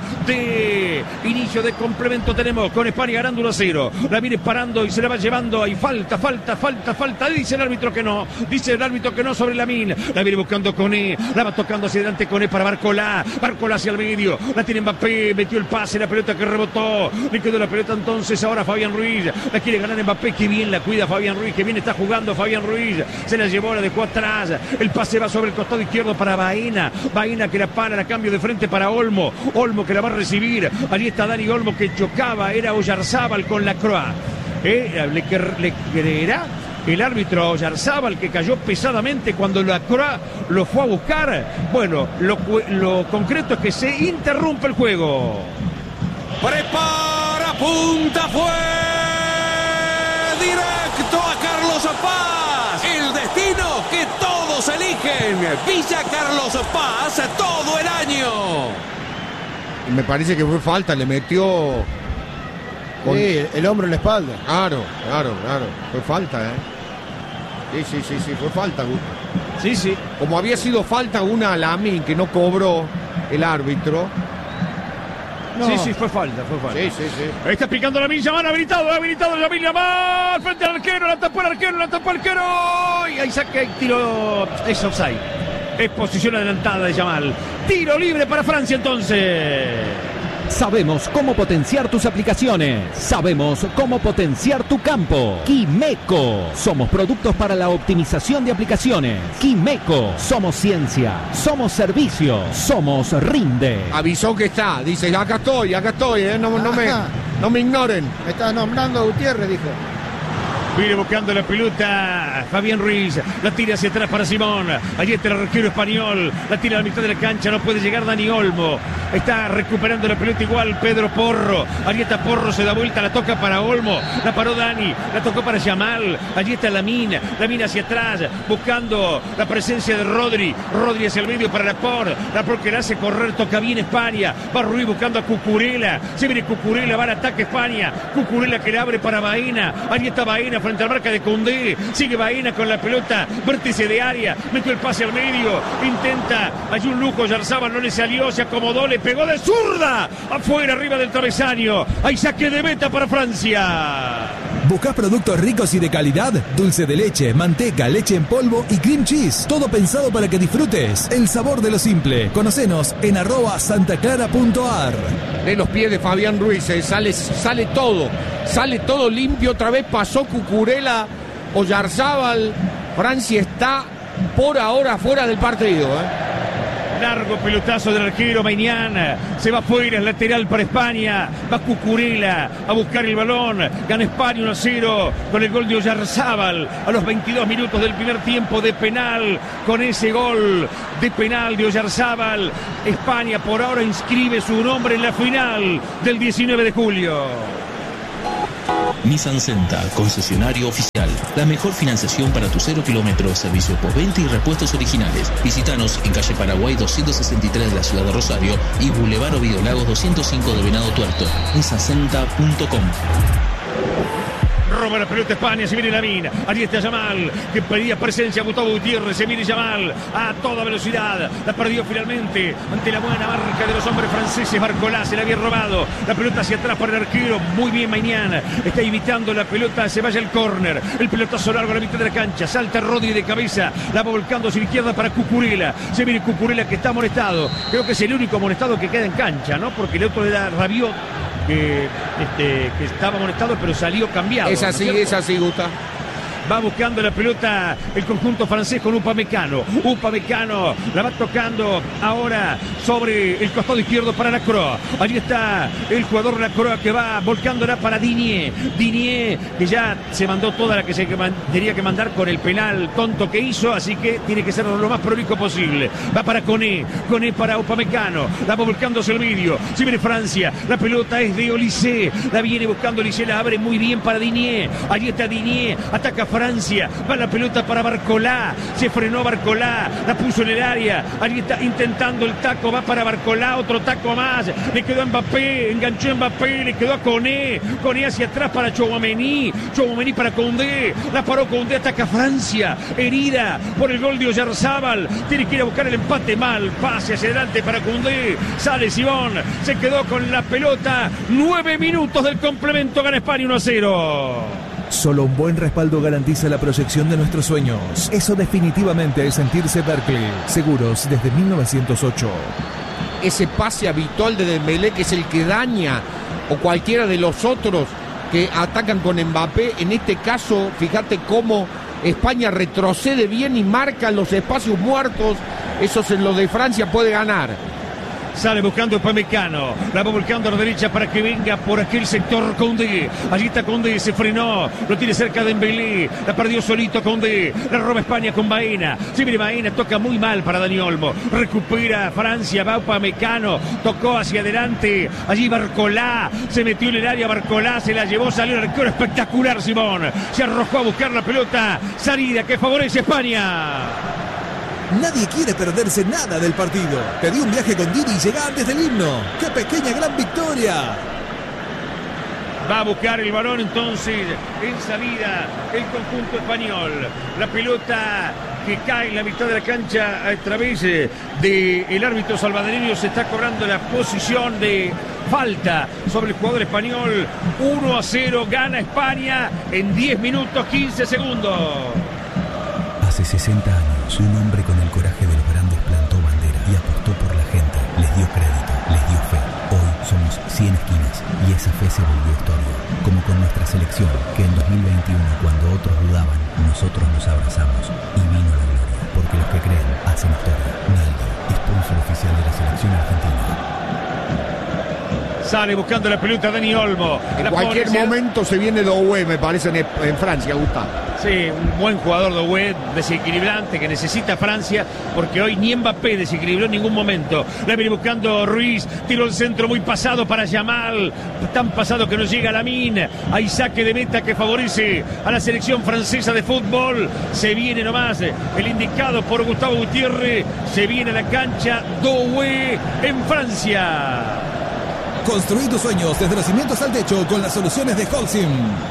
de inicio de complemento tenemos con España ganando uno a cero. La viene parando y se la va llevando. Hay falta, falta, falta, falta. Dice el árbitro que no. Dice el árbitro que no sobre Lamine. La viene buscando Koné. La va tocando hacia adelante Koné para Barcola. Barcola hacia el medio. La tiene Mbappé. Metió el pase. La pelota que rebotó. Le quedó la pelota entonces ahora Fabián Ruiz. La quiere ganar Mbappé. Que bien la cuida Fabián Ruiz. Que bien está jugando Fabián Ruiz. Se la llevó, la dejó atrás. El pase va sobre el costado izquierdo para Baena. Baena que la para. La cambio de frente para Olmo. Olmo que la va a recibir. Allí está Dani Olmo que chocaba. Era Oyarzábal con la Croa. Eh, le, le creerá el árbitro a Oyarzábal que cayó pesadamente cuando la Croa lo fue a buscar. Bueno, lo, lo concreto es que se interrumpe el juego. Prepara, punta, fue directo a Carlos Paz. El destino que todos eligen. Villa Carlos Paz todo el año. Me parece que fue falta, le metió con... sí, el hombro en la espalda. Claro, claro, claro. Fue falta, ¿eh? Sí, sí, sí, sí, fue falta, Gusto. Sí, sí. Como había sido falta una a Lamine que no cobró el árbitro. No. Sí, sí, fue falta, fue falta. Sí, sí, sí. Está picando Lamine Yamal, habilitado, habilitado Lamine Yamal, frente al arquero, la tapó el arquero, la tapó el arquero. Y ahí saca el tiro, es offside. Es posición adelantada de Yamal. Tiro libre para Francia entonces. Sabemos cómo potenciar tus aplicaciones. Sabemos cómo potenciar tu campo. Quimeco. Somos productos para la optimización de aplicaciones. Quimeco. Somos ciencia. Somos servicio. Somos Rinde. Avisó que está. Dice, acá estoy, acá estoy. ¿eh? No, no, me, no me ignoren. Me estás nombrando a Gutiérrez, dijo. Viene buscando la pelota Fabián Ruiz, la tira hacia atrás para Simón. Allí está el arquero español, la tira a la mitad de la cancha, no puede llegar Dani Olmo. Está recuperando la pelota igual Pedro Porro. Allí está Porro, se da vuelta, la toca para Olmo, la paró Dani, la tocó para Yamal. Allí está Lamine, Lamine hacia atrás, buscando la presencia de Rodri. Rodri hacia el medio para Laporte, Laporte que la hace correr, toca bien España. Va Ruiz buscando a Cucurella, se viene Cucurella, va al ataque España. Cucurella que le abre para Baena, allí está Baena frente a la marca de Condé, sigue Baena con la pelota, vértice de área, metió el pase al medio, intenta, hay un lujo, Yarzábal no le salió, se acomodó, le pegó de zurda, afuera, arriba del travesaño, hay saque de meta para Francia. ¿Buscás productos ricos y de calidad? Dulce de leche, manteca, leche en polvo y cream cheese. Todo pensado para que disfrutes el sabor de lo simple. Conocenos en arroba santaclara punto ar. De los pies de Fabián Ruiz, eh, sale, sale todo. Sale todo limpio. Otra vez pasó Cucurella, Oyarzábal. Francia está por ahora fuera del partido. ¿eh? Largo pelotazo del arquero Maignan, se va fuera, es lateral para España, va Cucurella a buscar el balón, gana España uno a cero con el gol de Oyarzábal a los veintidós minutos del primer tiempo de penal. Con ese gol de penal de Oyarzábal, España por ahora inscribe su nombre en la final del diecinueve de julio. Nissan Senta, concesionario oficial. La mejor financiación para tu cero kilómetros, servicio postventa y repuestos originales. Visítanos en calle Paraguay doscientos sesenta y tres de la ciudad de Rosario y Boulevard Ovidio Lagos doscientos cinco de Venado Tuerto. nissan senta punto com. Roba la pelota España, se viene Lamine, allí está Yamal, que pedía presencia a Gustavo Gutiérrez, se viene Yamal a toda velocidad, la perdió finalmente ante la buena marca de los hombres franceses. Barcolá se la había robado, la pelota hacia atrás para el arquero, muy bien Maignan, está evitando la pelota, se vaya el córner, el pelotazo largo a la mitad de la cancha, salta Rodri de cabeza, la va volcando hacia la izquierda para Cucurella, se viene Cucurella que está amonestado, creo que es el único amonestado que queda en cancha, ¿no? Porque el otro era Rabiot, que, este, que estaba amonestado pero salió cambiado. Es así, ¿no es así, Gusta? Va buscando la pelota el conjunto francés con Upamecano. Upamecano la va tocando ahora sobre el costado izquierdo para Lacroix. Allí está el jugador Lacroix que va volcándola para Digne. Digne que ya se mandó toda la que se tenía que mandar con el penal tonto que hizo, así que tiene que ser lo más prolijo posible. Va para Koné, Koné para Upamecano. La va volcando hacia el medio. Si viene Francia, la pelota es de Olysée. La viene buscando Olysée, la abre muy bien para Digne. Allí está Digne, ataca Francia, va la pelota para Barcolá, se frenó Barcolá, la puso en el área, allí está intentando el taco, va para Barcolá, otro taco más, le quedó a Mbappé, enganchó a Mbappé, le quedó a Koné, Koné hacia atrás para Chouameni, Chouameni para Koundé, la paró Koundé, ataca Francia, herida por el gol de Oyarzábal, tiene que ir a buscar el empate mal, pase hacia adelante para Koundé, sale Simón, se quedó con la pelota, nueve minutos del complemento, gana España uno a cero. Solo un buen respaldo garantiza la proyección de nuestros sueños. Eso definitivamente es sentirse Berkeley. Seguros desde mil novecientos ocho. Ese pase habitual de Dembélé, que es el que daña, o cualquiera de los otros que atacan con Mbappé. En este caso, fíjate cómo España retrocede bien y marca los espacios muertos. Eso en lo de Francia puede ganar. Sale buscando Upamecano, la va volcando a la derecha para que venga por aquel sector Koundé. Allí está Koundé, se frenó, lo tiene cerca de Dembélé, la perdió solito Koundé, la roba España con Baena. Si viene Baena, toca muy mal para Dani Olmo, recupera Francia, va Upamecano, tocó hacia adelante, allí Barcolá, se metió en el área Barcolá, se la llevó, salió el arquero espectacular Simón, se arrojó a buscar la pelota, salida que favorece a España. Nadie quiere perderse nada del partido. Pedí un viaje con Didi y llega antes del himno. ¡Qué pequeña gran victoria! Va a buscar el balón entonces en salida el conjunto español. La pelota que cae en la mitad de la cancha a través del árbitro salvadoreño. Se está cobrando la posición de falta sobre el jugador español. uno a cero gana España en diez minutos quince segundos. Hace sesenta años, un hombre con el coraje de los grandes plantó bandera y apostó por la gente. Les dio crédito, les dio fe. Hoy somos cien esquinas y esa fe se volvió historia. Como con nuestra selección, que en dos mil veintiuno, cuando otros dudaban, nosotros nos abrazamos y vino la gloria. Porque los que creen hacen historia. Naldo, sponsor oficial de la selección argentina. Sale buscando la pelota Dani Olmo. En la cualquier pone, momento se viene Doué, me parece, en, en Francia, Gustavo. Sí, un buen jugador Doué, desequilibrante, que necesita Francia, porque hoy ni Mbappé desequilibró en ningún momento. La viene buscando Ruiz, tiró el centro muy pasado para Yamal, tan pasado que no llega Lamine. Hay saque de meta que favorece a la selección francesa de fútbol. Se viene nomás el indicado por Gustavo Gutiérrez, se viene a la cancha Doué en Francia. Construí tus sueños desde los cimientos al techo con las soluciones de Holcim.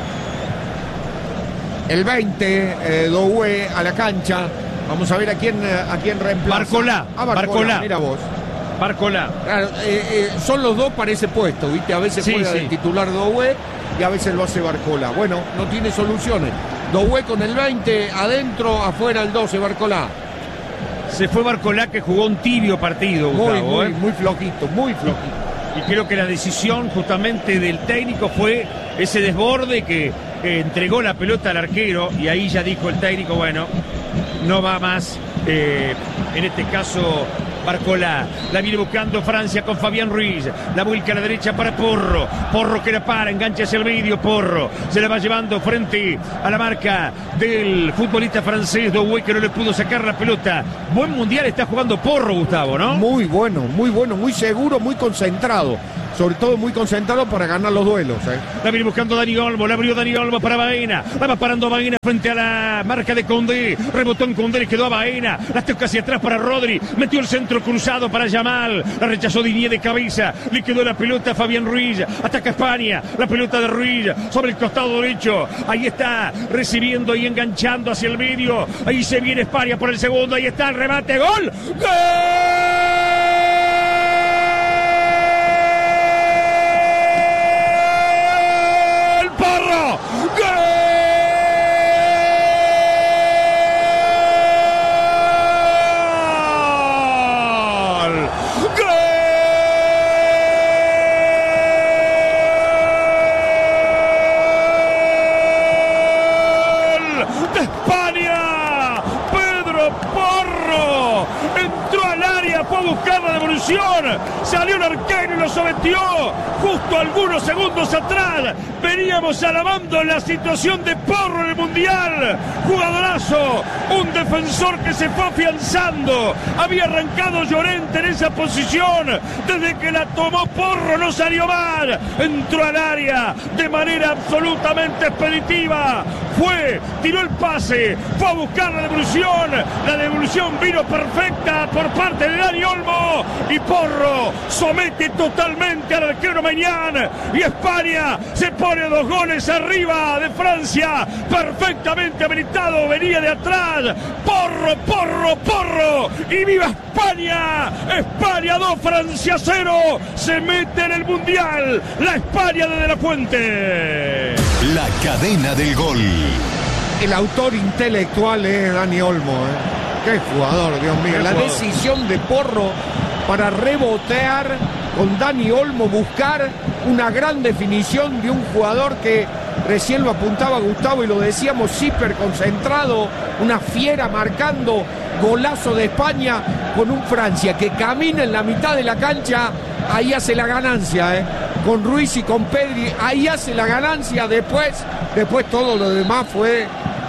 El veinte, eh, Doué a la cancha. Vamos a ver a quién, a quién reemplaza. Barcolá. Ah, Barcolá, Barcolá. mira vos. Barcolá. Claro, eh, eh, son los dos para ese puesto, ¿viste? A veces Sí, juega sí. de titular Doué y a veces lo hace Barcolá. Bueno, no tiene soluciones. Doué con el veinte, adentro, afuera el doce, Barcolá. Se fue Barcolá, que jugó un tibio partido, Muy, Gustavo, muy, ¿eh? muy flojito, muy flojito. Y creo que la decisión justamente del técnico fue ese desborde que eh, entregó la pelota al arquero, y ahí ya dijo el técnico, bueno, no va más, eh, en este caso Barcola, la viene buscando Francia con Fabián Ruiz, la vuelca a la derecha para Porro, Porro que la para, engancha hacia el medio, Porro se la va llevando frente a la marca del futbolista francés Doué, que no le pudo sacar la pelota. Buen mundial está jugando Porro, Gustavo, ¿no? Muy bueno, muy bueno, muy seguro, muy concentrado. Sobre todo muy concentrado para ganar los duelos. ¿eh? La viene buscando Dani Olmo, la abrió Dani Olmo para Baena, la va parando Baena frente a la marca de Condé, rebotó en Condé, le quedó a Baena, la toca hacia atrás para Rodri, metió el centro cruzado para Yamal, la rechazó Didier de cabeza, le quedó la pelota a Fabián Ruiz, ataca España, la pelota de Ruiz sobre el costado derecho, ahí está recibiendo y enganchando hacia el medio, ahí se viene España por el segundo, ahí está el remate, gol, ¡gol! Salió el arquero y lo sometió justo algunos segundos atrás. Veníamos alabando la situación de Porro en el Mundial. Jugadorazo, un defensor que se fue afianzando. Había arrancado Llorente en esa posición. Desde que la tomó Porro no salió mal. Entró al área de manera absolutamente expeditiva. Fue, tiró el pase, fue a buscar la devolución. La devolución vino perfecta por parte de Dani Olmo. Y Porro somete totalmente al arquero Maignan. Y España se pone dos goles arriba de Francia. Perfectamente habilitado, venía de atrás. Porro, Porro, Porro. Y viva España. España dos, Francia cero. Se mete en el Mundial. La España de De la Fuente. La cadena del gol. El autor intelectual es Dani Olmo. ¿eh? Qué jugador, Dios mío. La decisión de Porro para rebotear con Dani Olmo, buscar una gran definición de un jugador que recién lo apuntaba Gustavo y lo decíamos, hiper concentrado, una fiera marcando, golazo de España con un Francia que camina en la mitad de la cancha, ahí hace la ganancia, ¿eh? Con Ruiz y con Pedri, ahí hace la ganancia, después, después todo lo demás fue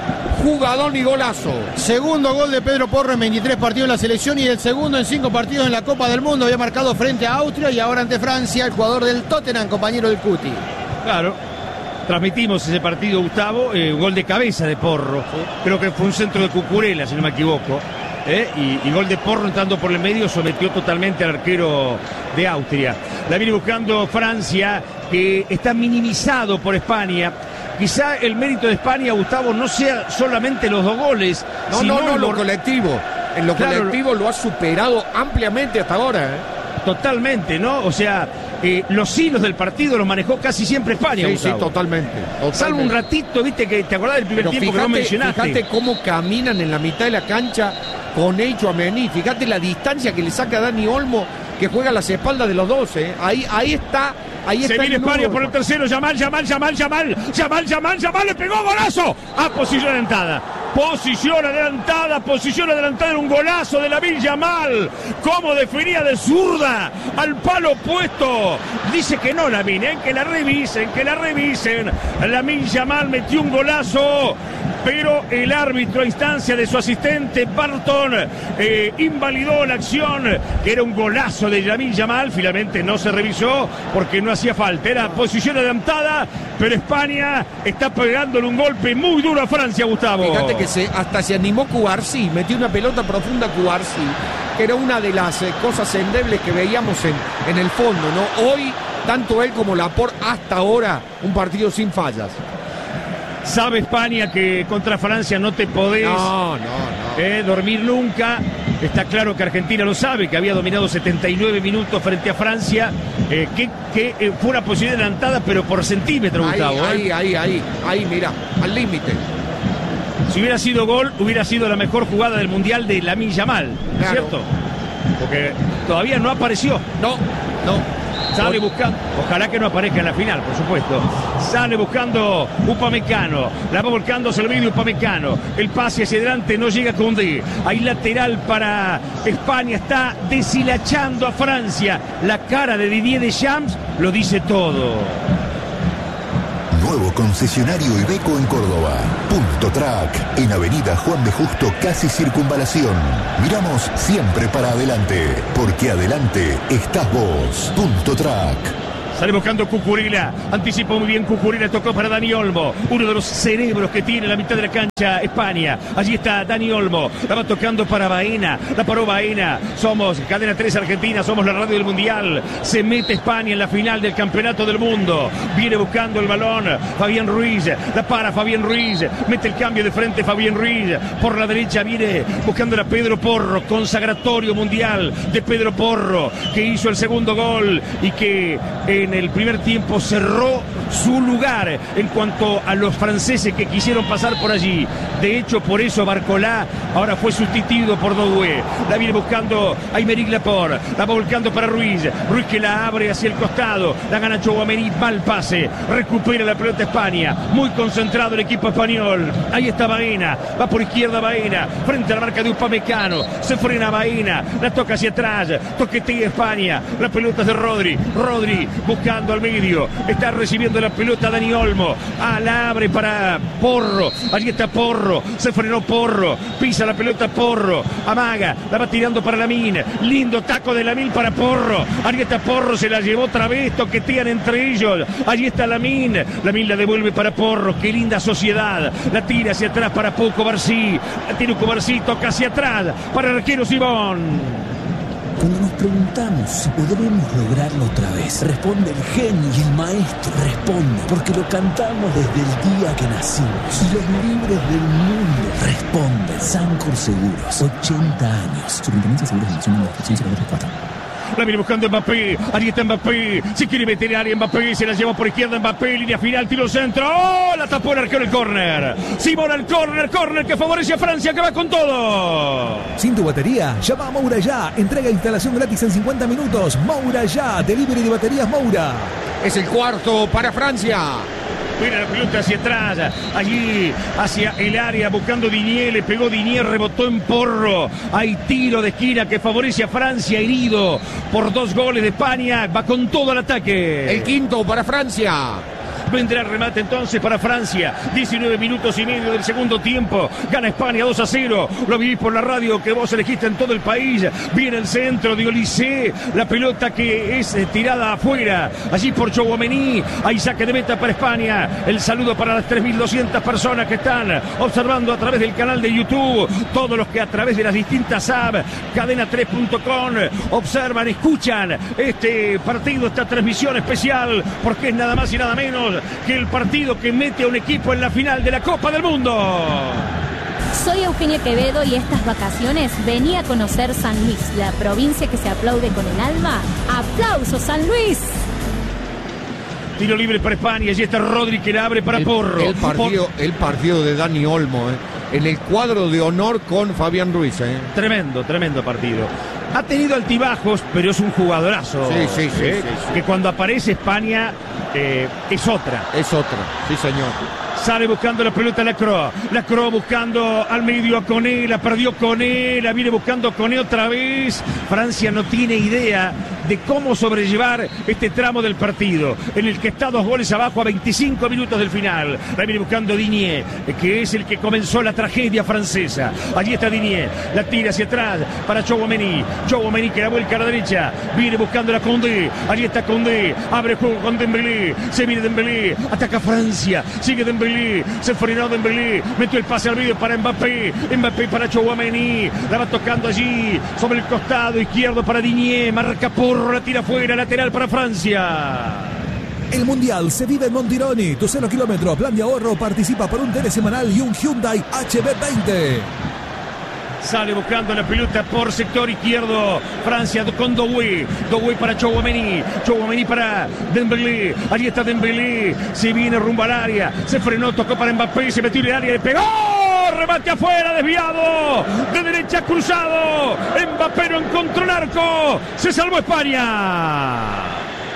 jugadón y golazo. Segundo gol de Pedro Porro en veintitrés partidos en la selección y el segundo en cinco partidos en la Copa del Mundo. Había marcado frente a Austria y ahora ante Francia, el jugador del Tottenham, compañero del Cuti. Claro, transmitimos ese partido, Gustavo, eh, gol de cabeza de Porro. Sí. Creo que fue un centro de Cucurella, si no me equivoco. ¿eh? Y, y gol de Porro entrando por el medio, sometió totalmente al arquero de Austria. La viene buscando Francia, que está minimizado por España. Quizá el mérito de España, Gustavo, no sea solamente los dos goles. No, sino no, no, lo lo colectivo. En lo claro, colectivo lo ha superado ampliamente hasta ahora. ¿eh? Totalmente, ¿no? O sea, eh, los hilos del partido los manejó casi siempre España, sí, Gustavo. Sí, totalmente, totalmente. Salvo un ratito, viste, que te acordás del primer Pero tiempo fíjate, que no mencionaste. Fíjate cómo caminan en la mitad de la cancha con Tchouaméni. Fíjate la distancia que le saca a Dani Olmo, que juega a las espaldas de los dos. ¿eh? Ahí, ahí está. Ahí se está viene España por el tercero, Yamal, Yamal, Yamal, Yamal, Yamal, Yamal, Yamal, le pegó golazo a posición adelantada. Posición adelantada, posición adelantada, un golazo de Lamine Yamal. Cómo definía de zurda al palo opuesto. Dice que no, Lamine, ¿eh? que la revisen, que la revisen. Lamine Yamal metió un golazo, pero el árbitro a instancia de su asistente Barton eh, invalidó la acción, que era un golazo de Lamine Yamal. Finalmente no se revisó porque no hacía falta, era posición adelantada, pero España está pegándole un golpe muy duro a Francia, Gustavo. Fíjate que se, hasta se animó Cubarsí, metió una pelota profunda Cubarsí, que era una de las eh, cosas endebles que veíamos en, en el fondo, ¿no? Hoy, tanto él como Laporte, hasta ahora, un partido sin fallas. Sabe España que contra Francia no te podés no, no, no. Eh, dormir nunca. Está claro que Argentina lo sabe, que había dominado setenta y nueve minutos frente a Francia, eh, que, que eh, fue una posición adelantada, pero por centímetro, ahí, Gustavo. Ahí, ¿eh? ahí, ahí, ahí, mira, al límite. Si hubiera sido gol, hubiera sido la mejor jugada del Mundial de Lamine Yamal, claro. ¿cierto? Porque todavía no apareció. No, no. Sale buscando, ojalá que no aparezca en la final, por supuesto. Sale buscando Upamecano, la va volcando hacia el medio Upamecano. El pase hacia adelante no llega Koundé. Hay lateral para España, está deshilachando a Francia. La cara de Didier Deschamps lo dice todo. Nuevo concesionario Iveco en Córdoba. Punto Track, en Avenida Juan de Justo, casi Circunvalación. Miramos siempre para adelante, porque adelante estás vos. Punto Track. Sale buscando Cucurella, anticipó muy bien Cucurella, tocó para Dani Olmo, uno de los cerebros que tiene la mitad de la cancha España. Allí está Dani Olmo, la va tocando para Baena, la paró Baena. Somos Cadena tres Argentina, somos la radio del Mundial. Se mete España en la final del Campeonato del Mundo. Viene buscando el balón Fabián Ruiz, la para Fabián Ruiz, mete el cambio de frente Fabián Ruiz. Por la derecha viene buscándola Pedro Porro, consagratorio mundial de Pedro Porro, que hizo el segundo gol y que en En el primer tiempo cerró su lugar en cuanto a los franceses que quisieron pasar por allí. De hecho, por eso Barcolá ahora fue sustituido por Doué. La viene buscando Aymeric Laporte, la va volcando para Ruiz. Ruiz que la abre hacia el costado, la gana Tchouaméni, mal pase, recupera la pelota España, muy concentrado el equipo español. Ahí está Baena, va por izquierda Baena, frente a la marca de Upamecano, se frena Baena, la toca hacia atrás, toquetea España, la pelota es de Rodri, Rodri buscando al medio, está recibiendo la pelota Dani Olmo, ah, la abre para Porro, allí está Porro, se frenó Porro, pisa la pelota Porro, amaga, la va tirando para Lamín, lindo taco de Lamín para Porro, allí está Porro, se la llevó otra vez, toquetean entre ellos, allí está Lamín, Lamín la devuelve para Porro, qué linda sociedad, la tira hacia atrás para Pau Cubarsí, la tira Cubarsí, toca hacia atrás para el arquero Simón. Cuando nos preguntamos si podremos lograrlo otra vez, responde el genio y el maestro. Responde porque lo cantamos desde el día que nacimos. Y los libres del mundo responden. Sancor Seguros, ochenta años. Superintendencia de Seguros de Nación de Administración cero dos cuatro. La viene buscando Mbappé, allí está Mbappé, si quiere meter área Mbappé, se la lleva por izquierda Mbappé, línea final, tiro centro, ¡oh! La tapó el arquero el córner. Simón al córner, córner que favorece a Francia, que va con todo. Sin tu batería, llama a Moura ya, entrega e instalación gratis en cincuenta minutos. Moura ya, delivery de baterías Moura. Es el cuarto para Francia. Mira la pelota hacia atrás, allí hacia el área, buscando Digne, le pegó Digne, rebotó en Porro. Hay tiro de esquina que favorece a Francia, herido por dos goles de España, va con todo el ataque. El quinto para Francia. Vendrá el remate entonces para Francia. diecinueve minutos y medio del segundo tiempo. Gana España dos a cero. Lo vivís por la radio que vos elegiste en todo el país. Viene el centro de Olise. La pelota que es tirada afuera. Allí por Tchouaméni. Hay saque de meta para España. El saludo para las tres mil doscientas personas que están observando a través del canal de YouTube. Todos los que a través de las distintas apps, cadena tres punto com, observan, escuchan este partido, esta transmisión especial, porque es nada más y nada menos que el partido que mete a un equipo en la final de la Copa del Mundo. Soy Eugenia Quevedo y estas vacaciones venía a conocer San Luis, la provincia que se aplaude con el alma. ¡Aplausos, San Luis! Tiro libre para España, y está Rodri que la abre para el, Porro. El partido, Por... el partido de Dani Olmo, eh, en el cuadro de honor con Fabián Ruiz. Eh. Tremendo, tremendo partido. Ha tenido altibajos, pero es un jugadorazo. Sí, sí, sí. ¿eh? sí, sí. Que cuando aparece España eh, es otra. Es otra, sí señor. Sale buscando la pelota Lacroix. Lacroix buscando al medio a Koné. La perdió Koné. La viene buscando Koné otra vez. Francia no tiene idea de cómo sobrellevar este tramo del partido, en el que está dos goles abajo a veinticinco minutos del final. La viene buscando Digne, que es el que comenzó la tragedia francesa. Allí está Digne. La tira hacia atrás para Tchouaméni. Tchouaméni que la vuelca a la derecha. Viene buscando la Koundé. Allí está Koundé. Abre juego con Dembélé. Se viene Dembélé. Ataca Francia. Sigue Dembélé. Se frenó Dembélé, metió el pase al medio para Mbappé, Mbappé para Tchouaméni, la va tocando allí sobre el costado izquierdo para Digne, marca Porro, la tira fuera, lateral para Francia. El Mundial se vive en Montironi. Tu cero kilómetro plan de ahorro participa por un tele semanal y un Hyundai H B veinte. Sale buscando la pelota por sector izquierdo Francia con Doué. Doué para Tchouaméni. Tchouaméni para Dembélé. Allí está Dembélé. Se viene rumbo al área. Se frenó, tocó para Mbappé. Se metió en el área. Le pegó. Remate afuera, desviado. De derecha cruzado. Mbappé no encontró un arco. Se salvó España.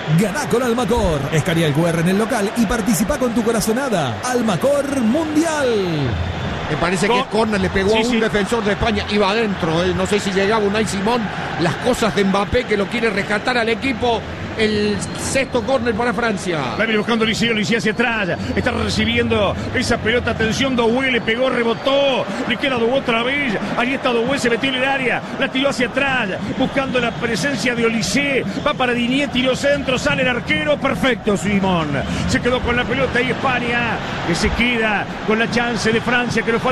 Ganá con Almacor. Escanea el cu erre en el local y participa con tu corazonada. Almacor Mundial. Me parece que córner le pegó sí, a un sí. defensor de España, iba adentro, eh. no sé si llegaba Unai Simón, las cosas de Mbappé que lo quiere rescatar al equipo. El sexto córner para Francia. La viene buscando Liceo, Liceo hacia atrás. Está recibiendo esa pelota. Atención, Doué le pegó, rebotó. Le queda Doué otra vez. Ahí está Doué, se metió en el área. La tiró hacia atrás, buscando la presencia de Olise. Va para Dinier, tiró centro, sale el arquero. Perfecto, Simón. Se quedó con la pelota y España, que se queda con la chance de Francia, que nos falta.